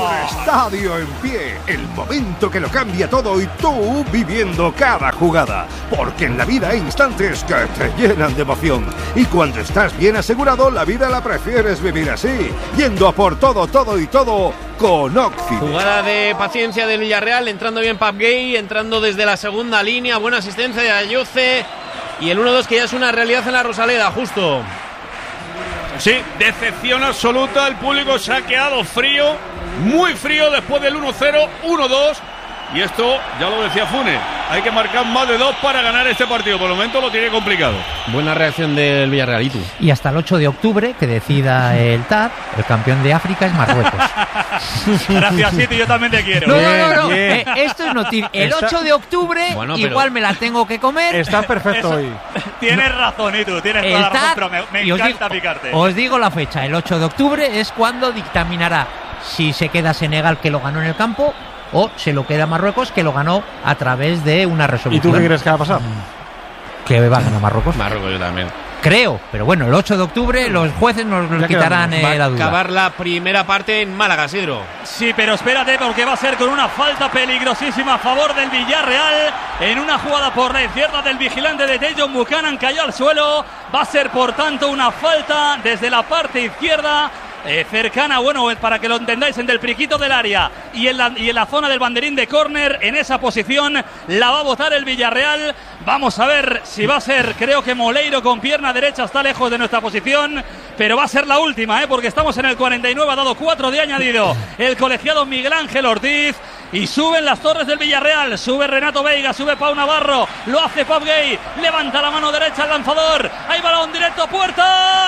Estadio en Pie, el momento que lo cambia todo y tú viviendo cada jugada. Porque en la vida hay instantes que te llenan de emoción. Y cuando estás bien asegurado, la vida la prefieres vivir así, yendo a por todo, todo y todo con Occident.
Jugada de paciencia del Villarreal, entrando bien Pape Gay, entrando desde la segunda línea, buena asistencia de Ayoce. Y el uno dos que ya es una realidad en la Rosaleda, justo.
Sí, decepción absoluta, el público se ha quedado frío, muy frío después del uno cero, uno dos. Y esto, ya lo decía Funes, hay que marcar más de dos para ganar este partido. Por el momento lo tiene complicado.
Buena reacción del Villarreal, ¿y tú?
Y hasta el ocho de octubre, que decida el T A D, el campeón de África es Marruecos.
Gracias, Siti, yo también te quiero.
No, no, no, no. Eh, esto es noticia. El
Está...
ocho de octubre,
bueno,
igual me la tengo que comer.
Está perfecto
Eso,
hoy.
Tienes razón, y tú, tienes
El
toda la razón,
T A D,
pero me, me
y os
encanta
digo,
picarte.
Os digo la fecha, el ocho de octubre es cuando dictaminará si se queda Senegal, que lo ganó en el campo, o se lo queda Marruecos, que lo ganó a través de una resolución.
¿Y tú qué crees que va a pasar?
Que va a ganar Marruecos.
Marruecos yo también.
Creo, pero bueno, el ocho de octubre los jueces nos
Ya
quitarán
Va
eh, la
a
duda.
acabar la primera parte en Málaga, Sidro.
Sí, pero espérate, porque va a ser con una falta peligrosísima a favor del Villarreal. En una jugada por la izquierda del vigilante de Dejon Buchanan, cayó al suelo. Va a ser, por tanto, una falta desde la parte izquierda. Eh, cercana, bueno, para que lo entendáis, en el priquito del área y en, la, y en la zona del banderín de córner. En esa posición la va a botar el Villarreal. Vamos a ver si va a ser, creo que Moleiro con pierna derecha está lejos de nuestra posición, pero va a ser la última, ¿eh? Porque estamos en el cuarenta y nueve, ha dado cuatro de añadido el colegiado Miguel Ángel Ortiz. Y suben las torres del Villarreal, sube Renato Veiga, sube Pau Navarro, lo hace Pape Gay, levanta la mano derecha al lanzador, hay balón directo a puerta,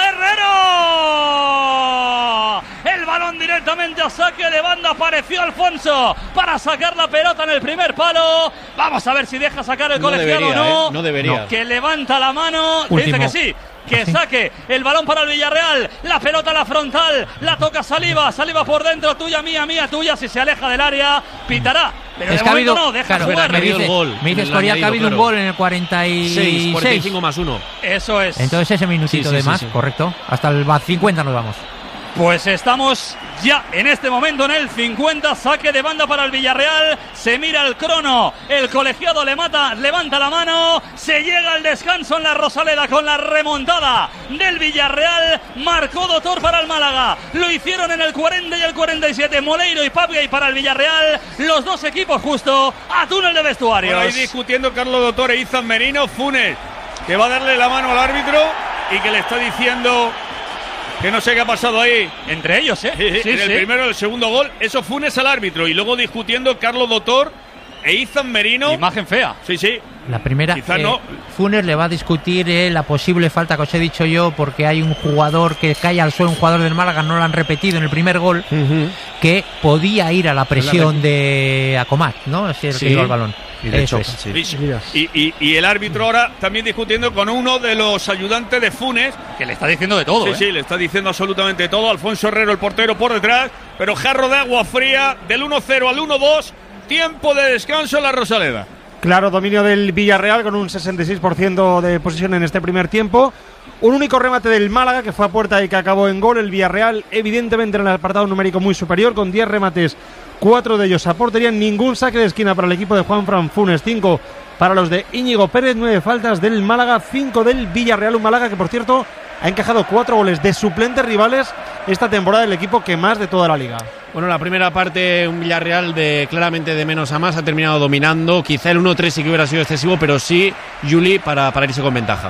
Herrero, el balón directamente a saque de banda, apareció Alfonso para sacar la pelota en el primer palo. Vamos a ver si deja sacar el
No
colegiado
debería,
o no.
¿eh? No debería.
Que levanta la mano,
Último.
dice que sí. Que saque el balón para el Villarreal, la pelota a la frontal, la toca Saliba, Saliba por dentro, tuya, mía, mía, tuya, si se aleja del área, pitará, pero
Es
de
que ha
momento
habido,
no, deja
claro,
jugar.
me
habido
dice,
el gol,
me dice
el
Escoria que ha habido
añadido,
un
claro.
gol en el cuarenta y seis.
cuarenta y cinco más uno.
Eso es.
Entonces ese minutito
Sí, sí,
de
sí,
más,
sí.
correcto. Hasta el cincuenta nos vamos.
Pues estamos ya en este momento en el cincuenta, saque de banda para el Villarreal, se mira el crono, el colegiado le mata, levanta la mano, se llega al descanso en la Rosaleda con la remontada del Villarreal, marcó Dotor para el Málaga, lo hicieron en el cuarenta y el cuarenta y siete, Moleiro y Pape Gay para el Villarreal, los dos equipos justo a túnel de vestuarios.
Bueno, ahí discutiendo Carlos Dotor e Izan Merino, Funes, que va a darle la mano al árbitro y que le está diciendo que no sé qué ha pasado ahí.
Entre ellos, ¿eh?
Sí,
Sí,
en el
sí.
primero, el segundo gol, eso Funes al árbitro. Y luego discutiendo Carlos Dotor e Izan Merino.
Imagen fea.
Sí, sí.
La primera,
Quizá
eh,
no.
Funes le va a discutir eh, la posible falta que os he dicho yo, porque hay un jugador que cae al suelo, un jugador del Málaga, no lo han repetido en el primer gol,
Uh-huh.
que podía ir a la presión de Acomat, ¿no? Es el
Sí.
que iba al balón.
Y de
Eso
hecho,
es.
sí.
Y, y- y el árbitro ahora también discutiendo con uno de los ayudantes de Funes.
Que le está diciendo de todo,
Sí,
¿eh?
sí, le está diciendo absolutamente todo. Alfonso Herrero, el portero, por detrás. Pero jarro de agua fría del uno cero al uno dos. Tiempo de descanso en la Rosaleda.
Claro, dominio del Villarreal con un sesenta y seis por ciento de posesión en este primer tiempo. Un único remate del Málaga que fue a puerta y que acabó en gol. El Villarreal, evidentemente, en el apartado numérico muy superior, con diez remates, cuatro de ellos a portería. Ningún saque de esquina para el equipo de Juanfran Funes, cinco para los de Íñigo Pérez, nueve faltas del Málaga, cinco del Villarreal. Un Málaga que, por cierto, ha encajado cuatro goles de suplentes rivales esta temporada, el equipo que más de toda la liga.
Bueno, la primera parte, un Villarreal de claramente de menos a más, ha terminado dominando. Quizá el uno tres sí que hubiera sido excesivo, pero sí, Juli, para, para irse con ventaja.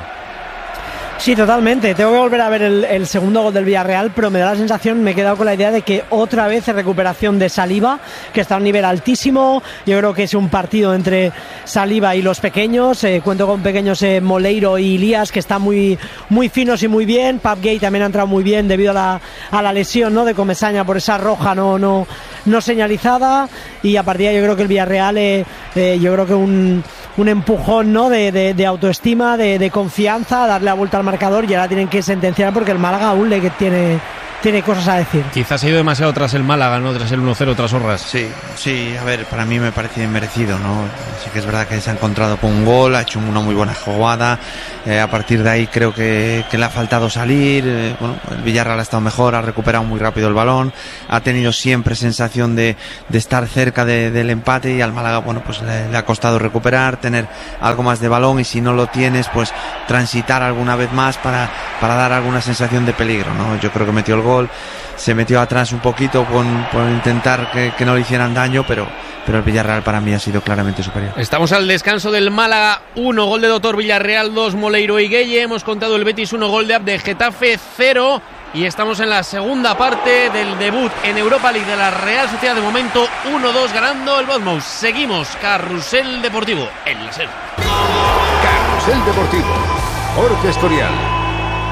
Sí, totalmente. Tengo que volver a ver el, el segundo gol del Villarreal, pero me da la sensación, me he quedado con la idea de que otra vez es recuperación de Saliba, que está a un nivel altísimo. Yo creo que es un partido entre Saliba y los pequeños. Eh, cuento con pequeños eh, Moleiro y Ilías, que están muy, muy finos y muy bien. Pape Gay también ha entrado muy bien debido a la, a la lesión, ¿no?, de Comesaña por esa roja no, no, no señalizada. Y a partir de ahí yo creo que el Villarreal, eh, eh, yo creo que un... un empujón, ¿no?, de, de, de autoestima, de, de confianza, darle la vuelta al marcador, y ahora tienen que sentenciar porque el Málaga aún le tiene tiene cosas a decir.
Quizás ha ido demasiado tras el Málaga, ¿no? Tras el uno cero, tras Orras.
Sí, sí, a ver, para mí me parece merecido, ¿no? Sí que es verdad que se ha encontrado con un gol, ha hecho una muy buena jugada, eh, a partir de ahí creo que, que le ha faltado salir, eh, bueno, el Villarreal ha estado mejor, ha recuperado muy rápido el balón, ha tenido siempre sensación de, de estar cerca de, del empate, y al Málaga, bueno, pues le, le ha costado recuperar, tener algo más de balón, y si no lo tienes, pues transitar alguna vez más para, para dar alguna sensación de peligro, ¿no? Yo creo que metió el gol, se metió atrás un poquito con, por intentar que, que no le hicieran daño, pero, pero el Villarreal para mí ha sido claramente superior.
Estamos al descanso del Málaga uno, gol de Doctor, Villarreal dos, Moleiro y Gueye. Hemos contado el Betis uno, gol de Abde, Getafe cero. Y estamos en la segunda parte del debut en Europa League de la Real Sociedad. De momento uno dos ganando el Bournemouth. Seguimos, Carrusel Deportivo en la SER.
Carrusel Deportivo, Jorge Escorial.